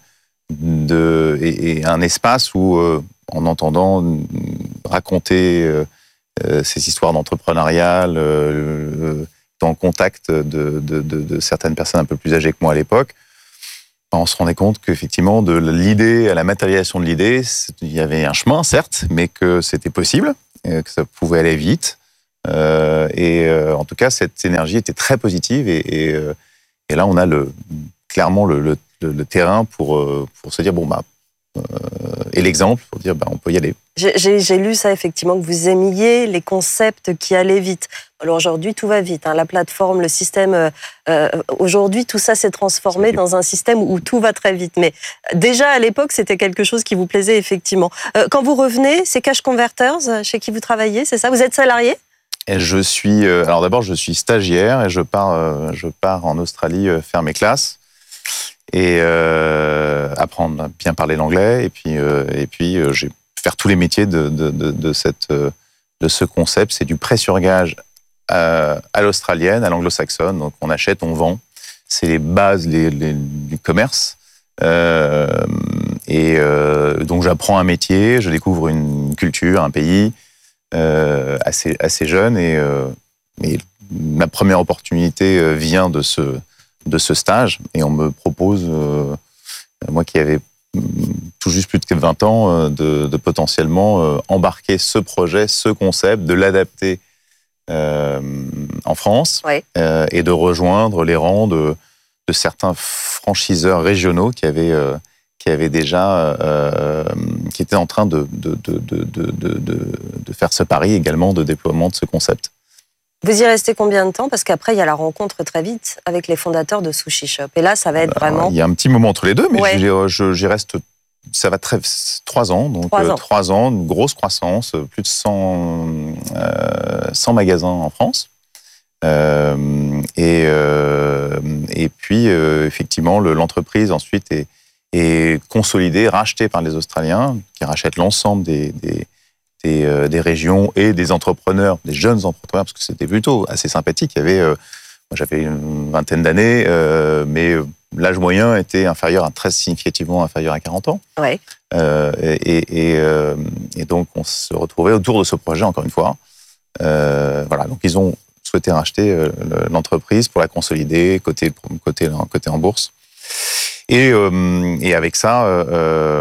de, et, et un espace où, euh, en entendant raconter euh, euh, ces histoires d'entrepreneuriat, euh, en contact de, de, de, de certaines personnes un peu plus âgées que moi à l'époque, on se rendait compte qu'effectivement, de l'idée à la matérialisation de l'idée, il y avait un chemin, certes, mais que c'était possible, que ça pouvait aller vite. Euh, et euh, en tout cas, cette énergie était très positive. Et, et, euh, et là, on a le, clairement le, le, le terrain pour, euh, pour se dire, bon, bah, euh, et l'exemple, pour dire, bah, on peut y aller. J'ai, j'ai, j'ai lu ça, effectivement, que vous aimiez les concepts qui allaient vite. Alors aujourd'hui, tout va vite. Hein. La plateforme, le système... Euh, aujourd'hui, tout ça s'est transformé dans un système où tout va très vite. Mais déjà, à l'époque, c'était quelque chose qui vous plaisait, effectivement. Euh, quand vous revenez, c'est Cash Converters, chez qui vous travaillez, c'est ça? Vous êtes salarié? Et je suis... Euh, alors d'abord, je suis stagiaire et je pars, euh, je pars en Australie euh, faire mes classes et euh, apprendre à bien parler l'anglais. Et puis, euh, et puis euh, j'ai faire tous les métiers de, de, de, de, cette, de ce concept. C'est du prêt sur gage à, à l'australienne, à l'anglo-saxonne. Donc on achète, on vend. C'est les bases les, les, du commerce. Euh, et euh, donc j'apprends un métier, je découvre une culture, un pays euh, assez, assez jeune. Et, euh, et ma première opportunité vient de ce, de ce stage. Et on me propose, euh, moi qui avais tout juste plus de vingt ans, de, de potentiellement embarquer ce projet, ce concept, de l'adapter euh, en France ouais. euh, et de rejoindre les rangs de, de certains franchiseurs régionaux qui avaient, euh, qui avaient déjà, euh, qui étaient en train de, de, de, de, de, de, de faire ce pari également de déploiement de ce concept. Vous y restez combien de temps? Parce qu'après, il y a la rencontre très vite avec les fondateurs de Sushi Shop. Et là, ça va être vraiment... Il y a un petit moment entre les deux, mais ouais. j'y, j'y reste... Ça va très... Trois ans. Donc, trois ans. Trois ans, une grosse croissance, plus de cent, euh, cent magasins en France. Euh, et, euh, et puis, euh, effectivement, le, l'entreprise, ensuite, est, est consolidée, rachetée par les Australiens, qui rachètent l'ensemble des... des Des, euh, des régions et des entrepreneurs, des jeunes entrepreneurs, parce que c'était plutôt assez sympathique. Il y avait, euh, moi j'avais une vingtaine d'années, euh, mais l'âge moyen était inférieur, à, très significativement inférieur à quarante ans. Ouais. Euh, et, et, euh, et donc on se retrouvait autour de ce projet, encore une fois. Euh, voilà, donc ils ont souhaité racheter euh, l'entreprise pour la consolider, côté, côté, côté en bourse. Et, euh, et avec ça, euh,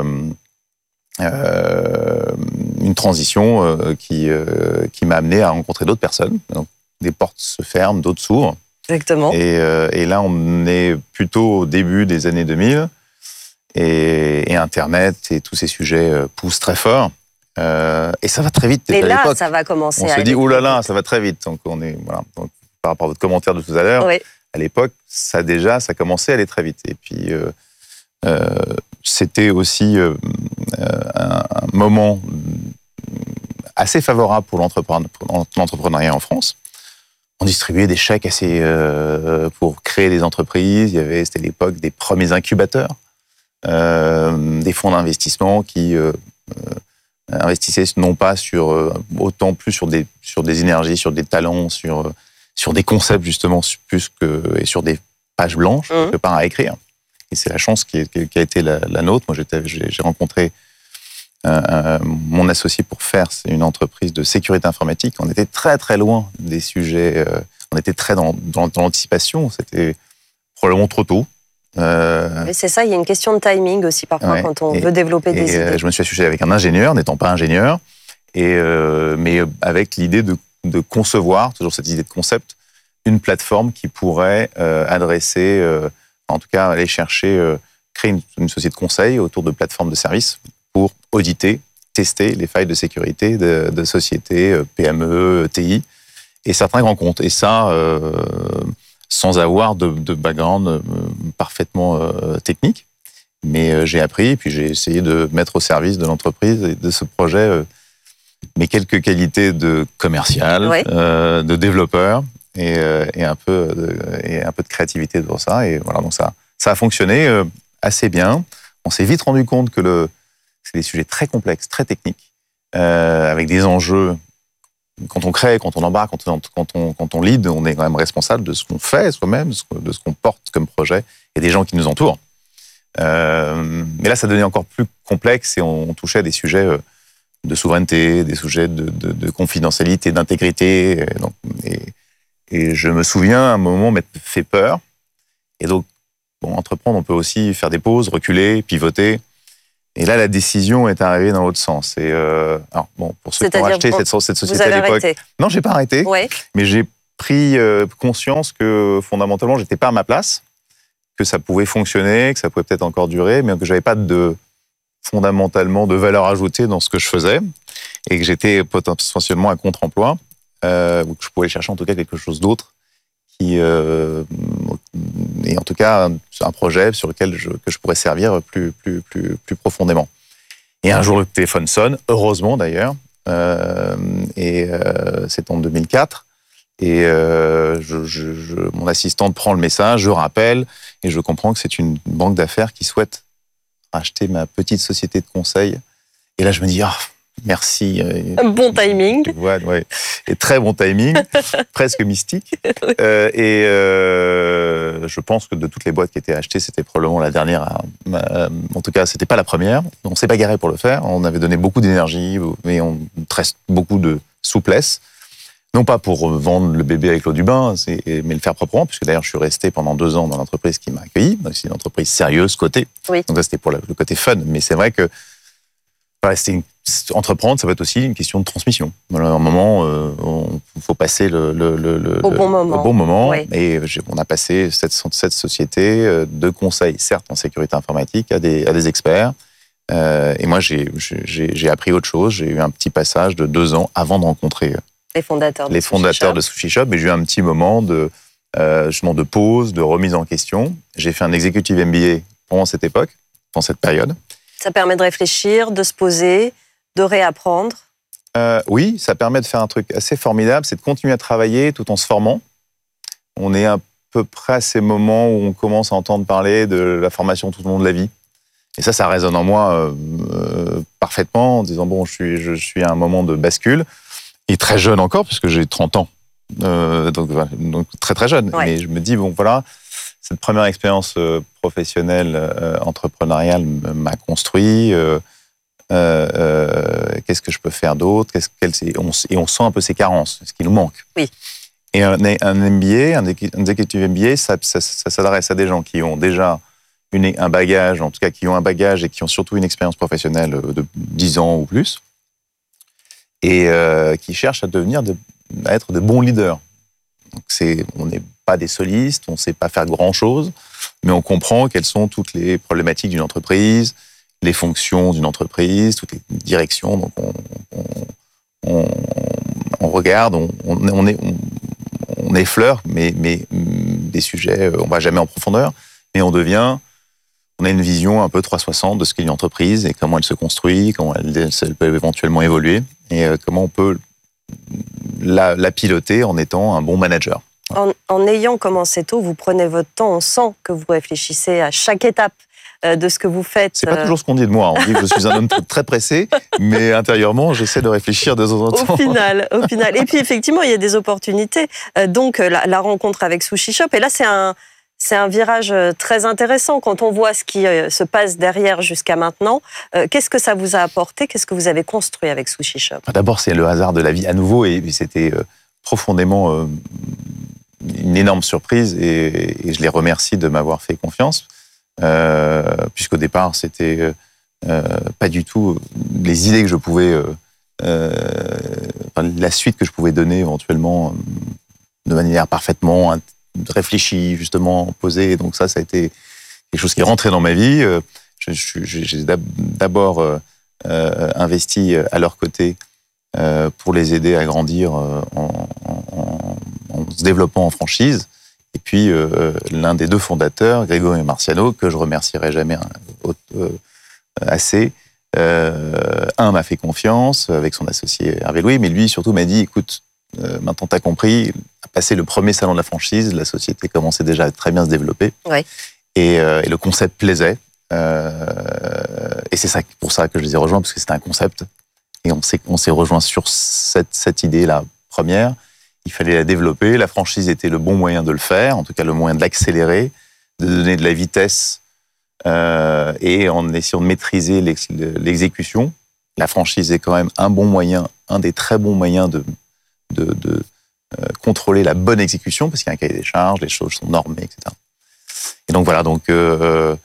euh, une transition euh, qui, euh, qui m'a amené à rencontrer d'autres personnes. Donc, des portes se ferment, d'autres s'ouvrent. Exactement. Et, euh, et là, on est plutôt au début des années deux mille. Et, et Internet et tous ces sujets euh, poussent très fort. Euh, et ça va très vite. Et à là, l'époque. ça va commencer on à... On se dit, oh là là, ça va très vite. Donc, on est, voilà. Donc, par rapport à votre commentaire de tout à l'heure, oui. à l'époque, ça déjà, ça commençait à aller très vite. Et puis... Euh, Euh, c'était aussi euh, un, un moment assez favorable pour, l'entrepreneur, pour l'entrepreneuriat en France. On distribuait des chèques assez, euh, pour créer des entreprises. Il y avait, c'était l'époque des premiers incubateurs, euh, des fonds d'investissement qui euh, euh, investissaient non pas sur, euh, autant plus sur des, sur des énergies, sur des talents, sur, sur des concepts justement, plus que, et sur des pages blanches mmh. que par à écrire. Et c'est la chance qui, est, qui a été la, la nôtre. Moi, j'étais, j'ai, j'ai rencontré euh, mon associé pour faire une entreprise de sécurité informatique. On était très, très loin des sujets. Euh, on était très dans, dans, dans l'anticipation. C'était probablement trop tôt. Euh, Mais c'est ça, il y a une question de timing aussi, parfois, ouais, quand on et, veut développer des et, idées. Euh, je me suis associé avec un ingénieur, n'étant pas ingénieur, et, euh, mais avec l'idée de, de concevoir, toujours cette idée de concept, une plateforme qui pourrait euh, adresser... Euh, en tout cas, aller chercher, euh, créer une, une société de conseil autour de plateformes de services pour auditer tester les failles de sécurité de, de sociétés P M E, T I et certains grands comptes. Et ça, euh, sans avoir de, de background euh, parfaitement euh, technique. Mais euh, j'ai appris, et puis j'ai essayé de mettre au service de l'entreprise et de ce projet euh, mes quelques qualités de commercial, ouais. euh, de développeur et, euh, et, un peu de, et un peu de créativité pour ça. Et voilà, donc ça, ça a fonctionné euh, assez bien. On s'est vite rendu compte que le, c'est des sujets très complexes, très techniques, euh, avec des enjeux. Quand on crée, quand on embarque, quand on, quand, on, quand on lead, on est quand même responsable de ce qu'on fait soi-même, de ce qu'on porte comme projet et des gens qui nous entourent. Euh, mais là, ça devenait encore plus complexe et on, on touchait à des sujets de souveraineté, des sujets de, de, de confidentialité, d'intégrité. Et, donc, et, et je me souviens, à un moment, m'être fait peur. Et donc, bon, entreprendre, on peut aussi faire des pauses, reculer, pivoter. Et là, la décision est arrivée dans l'autre sens. Et euh, alors, bon, pour ceux qui ont acheté cette, cette société à l'époque, arrêté. non, j'ai pas arrêté. Ouais. Mais j'ai pris euh, conscience que fondamentalement, j'étais pas à ma place, que ça pouvait fonctionner, que ça pouvait peut-être encore durer, mais que j'avais pas de fondamentalement de valeur ajoutée dans ce que je faisais, et que j'étais potentiellement un contre-emploi, euh, ou que je pouvais chercher en tout cas quelque chose d'autre, qui euh, et en tout cas un, un projet sur lequel je, que je pourrais servir plus, plus, plus, plus profondément. Et un jour le téléphone sonne, heureusement d'ailleurs, euh, et euh, c'est en deux mille quatre, et euh, je, je, je, mon assistante prend le message, je rappelle, et je comprends que c'est une banque d'affaires qui souhaite racheter ma petite société de conseil. Et là je me dis, ah, merci. Un bon timing. Ouais, ouais. Et très bon timing, presque mystique. Oui. Euh, et euh, je pense que de toutes les boîtes qui étaient achetées, c'était probablement la dernière. À, à, en tout cas, c'était pas la première. On ne s'est pas garé pour le faire. On avait donné beaucoup d'énergie, mais on reste beaucoup de souplesse. Non pas pour vendre le bébé avec l'eau du bain, mais le faire proprement, puisque d'ailleurs je suis resté pendant deux ans dans l'entreprise qui m'a accueilli. C'est une entreprise sérieuse, cotée. Oui. Donc ça, c'était pour le côté fun. Mais c'est vrai que voilà, c'était une, entreprendre, ça va être aussi une question de transmission. Voilà, à un moment, euh, il faut passer le, le, le, au, bon moment. au bon moment. Oui. Et on a passé cette, cette société de conseil, certes en sécurité informatique, à des, à des experts. Euh, et moi, j'ai, j'ai, j'ai appris autre chose. J'ai eu un petit passage de deux ans avant de rencontrer les fondateurs de les Sushi fondateurs Shop. de Sushi Shop, et j'ai eu un petit moment de, euh, justement de pause, de remise en question. J'ai fait un executive M B A pendant cette époque, pendant cette période. Ça permet de réfléchir, de se poser, de réapprendre. Euh, oui, ça permet de faire un truc assez formidable, c'est de continuer à travailler tout en se formant. On est à peu près à ces moments où on commence à entendre parler de la formation tout au long de la vie. Et ça, ça résonne en moi euh, euh, parfaitement, en disant, bon, je suis, je suis à un moment de bascule. Et très jeune encore, puisque j'ai trente ans, euh, donc, donc très très jeune. Ouais. Mais je me dis, bon voilà, cette première expérience euh, professionnelle, euh, entrepreneuriale m'a construit. Euh, euh, qu'est-ce que je peux faire d'autre qu'est-ce, quel, on, Et on sent un peu ses carences, ce qui nous manque. Oui. Et un, un M B A, un executive M B A, ça, ça, ça s'adresse à des gens qui ont déjà une, un bagage, en tout cas qui ont un bagage et qui ont surtout une expérience professionnelle de dix ans ou plus, et euh, qui cherchent à devenir, de, à être de bons leaders. Donc c'est, on n'est pas des solistes, on ne sait pas faire grand-chose, mais on comprend quelles sont toutes les problématiques d'une entreprise, les fonctions d'une entreprise, toutes les directions. Donc on, on, on, on regarde, on, on, est, on, on effleure, mais, mais des sujets, on ne va jamais en profondeur, mais on devient... On a une vision un peu trois cent soixante de ce qu'est une entreprise et comment elle se construit, comment elle, elle peut éventuellement évoluer et comment on peut la, la piloter en étant un bon manager. En, en ayant commencé tôt, vous prenez votre temps, on sent que vous réfléchissez à chaque étape de ce que vous faites. C'est pas toujours ce qu'on dit de moi. On dit que je suis un homme très pressé, mais intérieurement, j'essaie de réfléchir de temps en temps. Au final, au final. Et puis effectivement, il y a des opportunités. Donc la, la rencontre avec Sushi Shop, et là c'est un... C'est un virage très intéressant quand on voit ce qui se passe derrière jusqu'à maintenant. Qu'est-ce que ça vous a apporté ? Qu'est-ce que vous avez construit avec Sushi Shop ? D'abord, c'est le hasard de la vie à nouveau, et c'était profondément une énorme surprise, et je les remercie de m'avoir fait confiance, puisqu'au départ, c'était pas du tout les idées que je pouvais, la suite que je pouvais donner éventuellement de manière parfaitement réfléchi, justement, posé. Donc ça, ça a été quelque chose qui est rentré dans ma vie. Je, je, j'ai d'abord euh, investi à leur côté euh, pour les aider à grandir euh, en, en, en se développant en franchise. Et puis, euh, l'un des deux fondateurs, Grégory Marciano, que je remercierai jamais euh, assez, euh, un m'a fait confiance avec son associé Hervé Louis, mais lui surtout m'a dit, écoute, euh, maintenant t'as compris, à passer le premier salon de la franchise, la société commençait déjà à très bien se développer, ouais. et, euh, et le concept plaisait. Euh, et c'est ça, pour ça que je les ai rejoints, parce que c'était un concept, et on s'est, on s'est rejoints sur cette, cette idée-là première. Il fallait la développer, la franchise était le bon moyen de le faire, en tout cas le moyen de l'accélérer, de donner de la vitesse, euh, et en essayant de maîtriser l'ex- l'exécution. La franchise est quand même un bon moyen, un des très bons moyens de, de, de euh, contrôler la bonne exécution, parce qu'il y a un cahier des charges, les choses sont normées, et cetera. Et donc voilà, donc euh,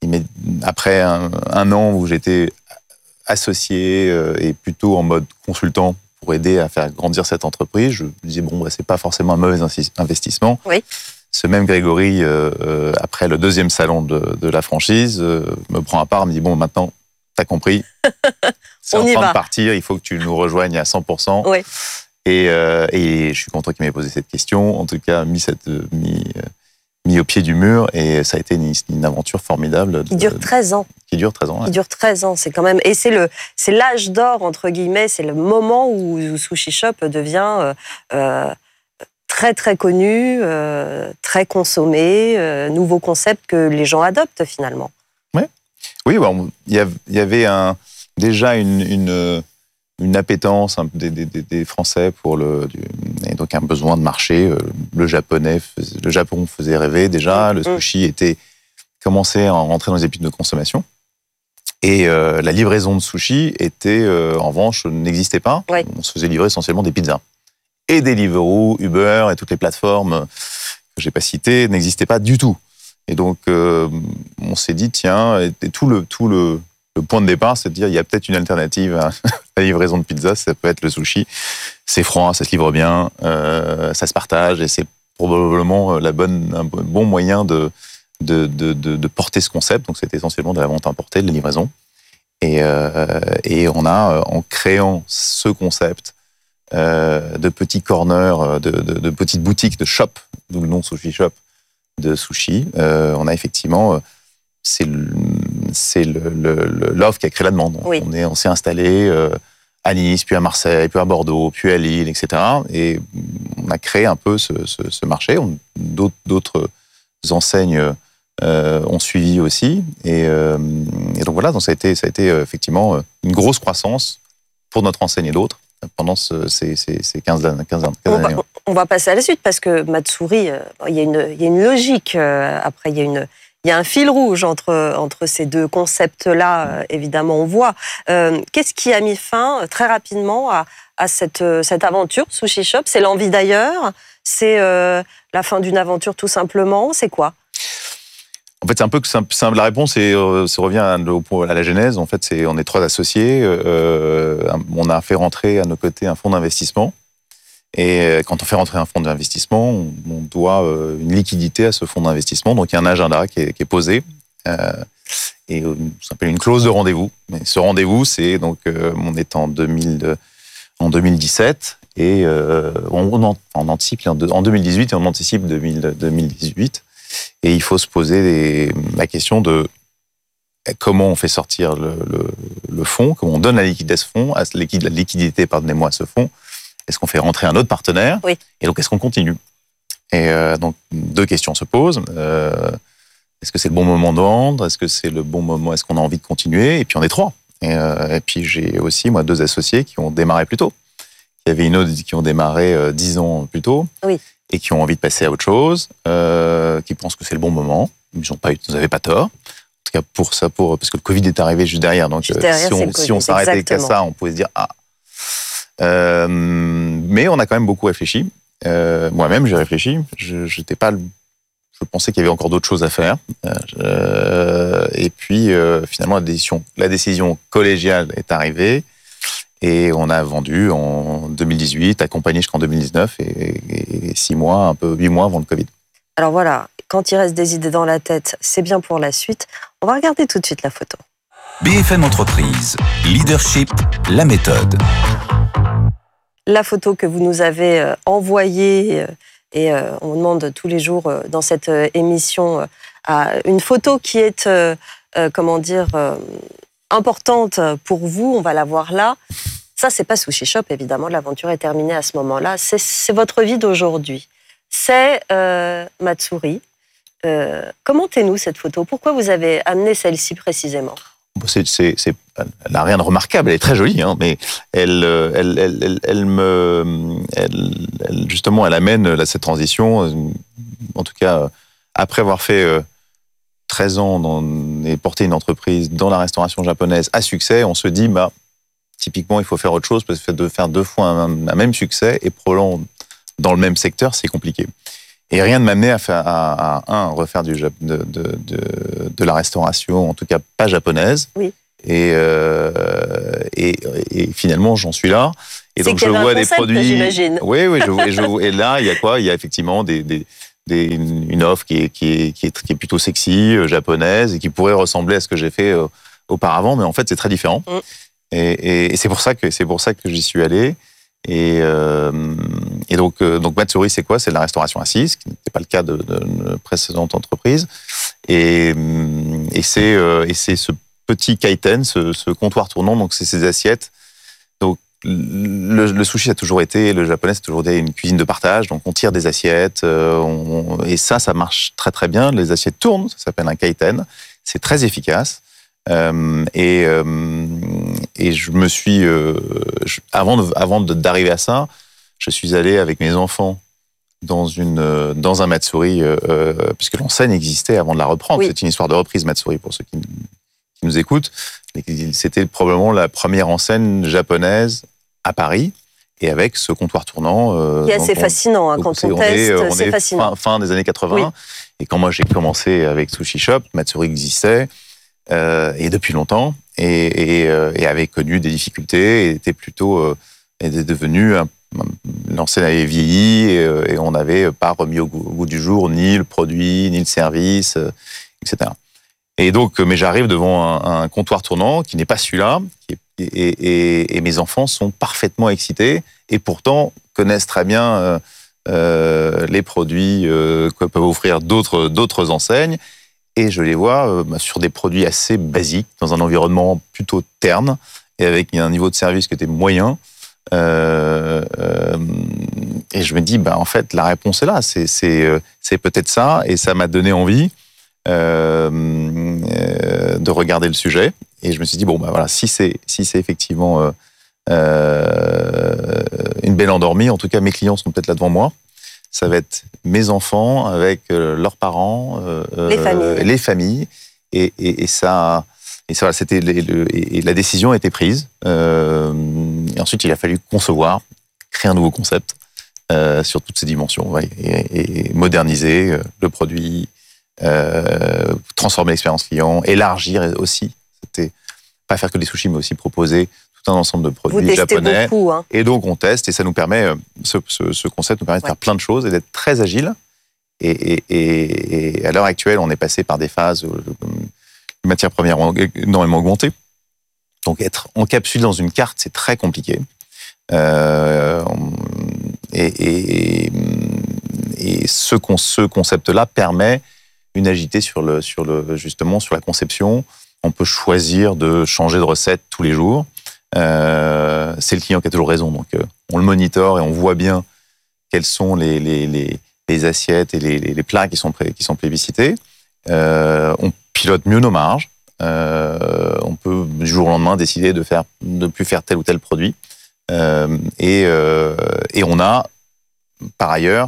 après un, un an où j'étais associé euh, et plutôt en mode consultant, pour aider à faire grandir cette entreprise, je me disais, bon, bah, c'est pas forcément un mauvais investissement. Oui. Ce même Grégory, euh, euh, après le deuxième salon de, de la franchise, euh, me prend à part, me dit, bon, maintenant, t'as compris, c'est en train de partir, il faut que tu nous rejoignes à cent pour cent. Oui. Et, euh, et je suis content qu'il m'ait posé cette question, en tout cas, mis, cette, mis, mis au pied du mur, et ça a été une, une aventure formidable. Qui dure treize ans. Qui dure treize ans. Qui ouais. dure treize ans, c'est quand même... Et c'est, le, c'est l'âge d'or, entre guillemets, c'est le moment où, où Sushi Shop devient euh, euh, très, très connu, euh, très consommé, euh, nouveau concept que les gens adoptent, finalement. Ouais. Oui, bon, il y avait un, déjà une, une, une appétence des, des, des Français pour le... Du, et donc un besoin de marché. Le, japonais, le Japon faisait rêver déjà, le sushi était commençait à rentrer dans les habitudes de consommation. Et euh, la livraison de sushi était, euh, en revanche, n'existait pas. Oui. On se faisait livrer essentiellement des pizzas. Et Deliveroo, Uber et toutes les plateformes que j'ai pas citées n'existaient pas du tout. Et donc, euh, on s'est dit, tiens, et, et tout, le, tout le, le point de départ, c'est de dire, il y a peut-être une alternative à la livraison de pizza, ça peut être le sushi. C'est froid, ça se livre bien, euh, ça se partage, et c'est probablement la bonne, un bon moyen de De, de, de, de porter ce concept. Donc, c'était essentiellement de la vente importée, de la livraison. Et, euh, et on a, en créant ce concept euh, de petits corners, de, de, de petites boutiques, de shop, d'où le nom Sushi Shop, de sushi, euh, on a effectivement, c'est, le, c'est le, le, le, l'offre qui a créé la demande. Oui. On, est, on s'est installé euh, à Nice, puis à Marseille, puis à Bordeaux, puis à Lille, et cetera. Et on a créé un peu ce, ce, ce marché. On, d'autres, d'autres enseignes Euh, ont suivi aussi. Et, euh, et donc voilà, donc ça a été, ça a été euh, effectivement une grosse croissance pour notre enseigne et d'autres pendant ce, ces, ces, ces quinze, quinze, quinze on années. Va, on va passer à la suite parce que Matsuri, euh, il y a une, il y a une logique. Euh, après, il y a une, il y a un fil rouge entre, entre ces deux concepts-là, euh, évidemment, on voit. Euh, qu'est-ce qui a mis fin très rapidement à, à cette, cette aventure Sushi Shop? C'est l'envie d'ailleurs? C'est euh, la fin d'une aventure tout simplement? C'est quoi? En fait, c'est un peu simple. simple. La réponse, c'est, euh, ça revient à, à la genèse. En fait, c'est, on est trois associés. Euh, on a fait rentrer à nos côtés un fonds d'investissement. Et quand on fait rentrer un fonds d'investissement, on, on doit euh, une liquidité à ce fonds d'investissement. Donc, il y a un agenda qui est, qui est posé. Euh, et euh, ça s'appelle une clause de rendez-vous. Mais ce rendez-vous, c'est donc, euh, on est en, deux mille, en deux mille dix-sept. Et euh, on, on, on anticipe en deux mille dix-huit et on anticipe deux mille dix-huit. Et il faut se poser des, la question de comment on fait sortir le, le, le fonds, comment on donne la liquidité à ce fonds, à la liquidité, pardonnez-moi, à ce fonds. Est-ce qu'on fait rentrer un autre partenaire? Oui. Et donc, est-ce qu'on continue? Et euh, donc, deux questions se posent. Euh, est-ce que c'est le bon moment de vendre? Est-ce que c'est le bon moment? Est-ce qu'on a envie de continuer? Et puis, on est trois. Et, euh, et puis, j'ai aussi, moi, deux associés qui ont démarré plus tôt. Il y avait une autre qui ont démarré euh, dix ans plus tôt. Oui. Et qui ont envie de passer à autre chose, euh, qui pensent que c'est le bon moment. Ils n'ont pas eu, ils n'avaient pas tort. En tout cas, pour ça, pour, parce que le Covid est arrivé juste derrière. Donc, juste derrière, si, on, si on s'arrêtait qu'à ça, on pouvait se dire ah. Euh, mais on a quand même beaucoup réfléchi. Euh, moi-même, j'ai réfléchi. Je, j'étais pas, je pensais qu'il y avait encore d'autres choses à faire. Euh, et puis, euh, finalement, la décision, la décision collégiale est arrivée. Et on a vendu en deux mille dix-huit, accompagné jusqu'en deux mille dix-neuf et, et six mois, un peu huit mois avant le Covid. Alors voilà, quand il reste des idées dans la tête, c'est bien pour la suite. On va regarder tout de suite la photo. B F M Entreprise, leadership, la méthode. La photo que vous nous avez envoyée, et on demande tous les jours dans cette émission une photo qui est, comment dire, importante pour vous, on va la voir là. Ça, c'est pas Sushi Shop, évidemment, l'aventure est terminée à ce moment-là. C'est, c'est votre vie d'aujourd'hui. C'est euh, Matsuri. Euh, commentez-nous cette photo. Pourquoi vous avez amené celle-ci précisément ? C'est, c'est, c'est, elle n'a rien de remarquable, elle est très jolie, hein, mais elle, elle, elle, elle, elle me, elle, elle, justement, elle amène là, cette transition. En tout cas, après avoir fait treize ans dans, et porté une entreprise dans la restauration japonaise à succès, on se dit, bah, typiquement, il faut faire autre chose, parce que de faire deux fois un, un même succès et probablement dans le même secteur, c'est compliqué. Et rien ne m'amenait à, faire, à, à un, refaire du, de, de, de, de la restauration, en tout cas pas japonaise. Oui. Et, euh, et, et finalement, j'en suis là. Et c'est donc, je vois un des concept, produits. J'imagine. Oui, oui. Je, et, je, et là, il y a quoi ? Il y a effectivement des, des, des, une offre qui est, qui, est, qui, est, qui est plutôt sexy, euh, japonaise, et qui pourrait ressembler à ce que j'ai fait euh, auparavant, mais en fait, c'est très différent. Mm. Et, et, et c'est pour ça que c'est pour ça que j'y suis allé. Et, euh, et donc, euh, donc Matsuri, c'est quoi ? C'est de la restauration assise, ce qui n'était pas le cas de, de, de précédente entreprise. Et, et c'est euh, et c'est ce petit kaiten, ce, ce comptoir tournant. Donc, c'est ces assiettes. Donc, le, le sushi a toujours été, le japonais, c'est toujours été une cuisine de partage. Donc, on tire des assiettes, euh, on, et ça, ça marche très très bien. Les assiettes tournent, ça s'appelle un kaiten. C'est très efficace. Euh, et, euh, et je me suis, euh, je, avant, de, avant de, d'arriver à ça, je suis allé avec mes enfants dans, une, dans un Matsuri, euh, puisque l'enseigne existait avant de la reprendre. Oui. C'est une histoire de reprise Matsuri pour ceux qui, qui nous écoutent. Et c'était probablement la première enseigne japonaise à Paris, et avec ce comptoir tournant. Euh, qui est assez on, fascinant, hein, quand on, on teste, est, on c'est est fascinant. Fin, fin des années quatre-vingts. Oui. Et quand moi j'ai commencé avec Sushi Shop, Matsuri existait. Euh, et depuis longtemps, et, et, euh, et avait connu des difficultés, et était plutôt euh, était devenu un, l'enseigne avait vieilli, et, et on n'avait pas remis au goût, au goût du jour ni le produit, ni le service, euh, et cetera. Et donc, mais j'arrive devant un, un comptoir tournant qui n'est pas celui-là, qui est, et, et, et mes enfants sont parfaitement excités, et pourtant connaissent très bien euh, euh, les produits euh, que peuvent offrir d'autres d'autres enseignes. Et je les vois euh, sur des produits assez basiques, dans un environnement plutôt terne, et avec un niveau de service qui était moyen. Euh, euh, et je me dis, ben, en fait, la réponse est là. C'est, c'est, euh, c'est peut-être ça. Et ça m'a donné envie euh, euh, de regarder le sujet. Et je me suis dit, bon, ben voilà, si c'est, si c'est effectivement euh, euh, une belle endormie, en tout cas, mes clients sont peut-être là devant moi. Ça va être mes enfants avec euh, leurs parents, euh, les familles, les familles, et, et, et ça, et ça, c'était les, le, et la décision a été prise. Euh, et ensuite, il a fallu concevoir, créer un nouveau concept euh, sur toutes ces dimensions, ouais, et, et moderniser le produit, euh, transformer l'expérience client, élargir aussi. C'était pas faire que des sushis, mais aussi proposer tout un ensemble de produits japonais. Beaucoup, hein. Et donc, on teste, et ça nous permet, ce, ce, ce concept nous permet de ouais. faire plein de choses et d'être très agile. Et, et, et, et à l'heure actuelle, on est passé par des phases où les matières premières ont énormément augmenté. Donc, être encapsulé dans une carte, c'est très compliqué. Euh, et et, et ce, ce concept-là permet une agilité sur le, sur le, justement sur la conception. On peut choisir de changer de recette tous les jours. Euh, c'est le client qui a toujours raison, donc euh, on le monitore et on voit bien quelles sont les, les, les, les assiettes et les, les plats qui sont, pré, qui sont plébiscités. Euh, on pilote mieux nos marges. Euh, on peut du jour au lendemain décider de faire, de plus faire tel ou tel produit. Euh, et, euh, et on a par ailleurs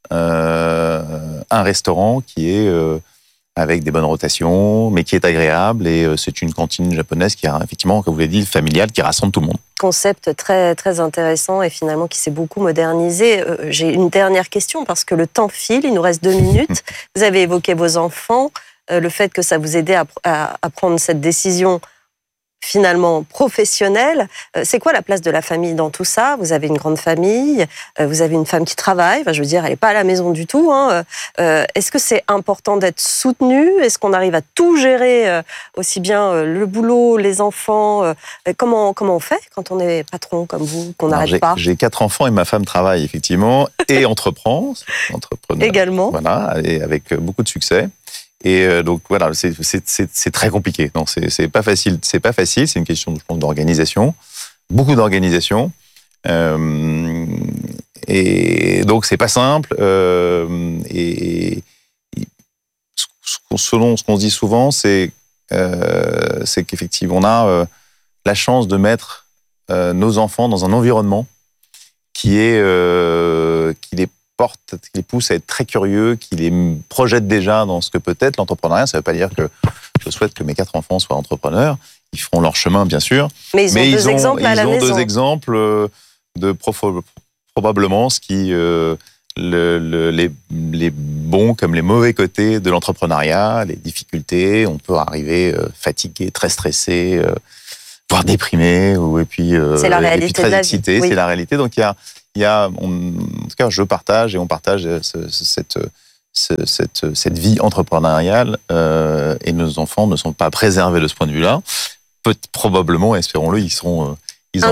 euh, un restaurant qui est euh, avec des bonnes rotations, mais qui est agréable, et c'est une cantine japonaise qui a effectivement, comme vous l'avez dit, familiale, qui rassemble tout le monde. Concept très, très intéressant et finalement qui s'est beaucoup modernisé. Euh, j'ai une dernière question parce que le temps file, il nous reste deux minutes. Vous avez évoqué vos enfants, euh, le fait que ça vous aidait à, à, à prendre cette décision finalement professionnelle. C'est quoi la place de la famille dans tout ça? Vous avez une grande famille, vous avez une femme qui travaille, enfin, je veux dire, elle n'est pas à la maison du tout. Hein. Euh, est-ce que c'est important d'être soutenu? Est-ce qu'on arrive à tout gérer, euh, aussi bien euh, le boulot, les enfants? euh, comment, comment on fait quand on est patron comme vous, qu'on n'arrête pas? J'ai quatre enfants et ma femme travaille effectivement et entreprend, entrepreneur. Également. Voilà, et avec beaucoup de succès. Et euh, donc voilà, c'est, c'est, c'est, c'est très compliqué. Non, c'est, c'est pas facile. C'est pas facile. C'est une question, je pense, d'organisation, beaucoup d'organisation. Euh, et donc c'est pas simple. Euh, et, et selon ce qu'on se dit souvent, c'est euh, c'est qu'effectivement on a euh, la chance de mettre euh, nos enfants dans un environnement qui est euh, qui les porte, qui les pousse à être très curieux, qui les projette déjà dans ce que peut être l'entrepreneuriat. Ça ne veut pas dire que je souhaite que mes quatre enfants soient entrepreneurs. Ils feront leur chemin, bien sûr. Mais ils ont Mais deux ils ont, exemples à ils la ont maison. deux exemples de profo- probablement ce qui euh, le, le, les, les bons comme les mauvais côtés de l'entrepreneuriat, les difficultés. On peut arriver euh, fatigué, très stressé, euh, voire déprimé, ou et puis euh, c'est la et réalité puis très de la excité. vie. Oui. C'est la réalité. Donc il y a Il y a, on, en tout cas, je partage et on partage ce, ce, cette, ce, cette, cette vie entrepreneuriale euh, et nos enfants ne sont pas préservés de ce point de vue-là. Peut, probablement, espérons-le, ils seront,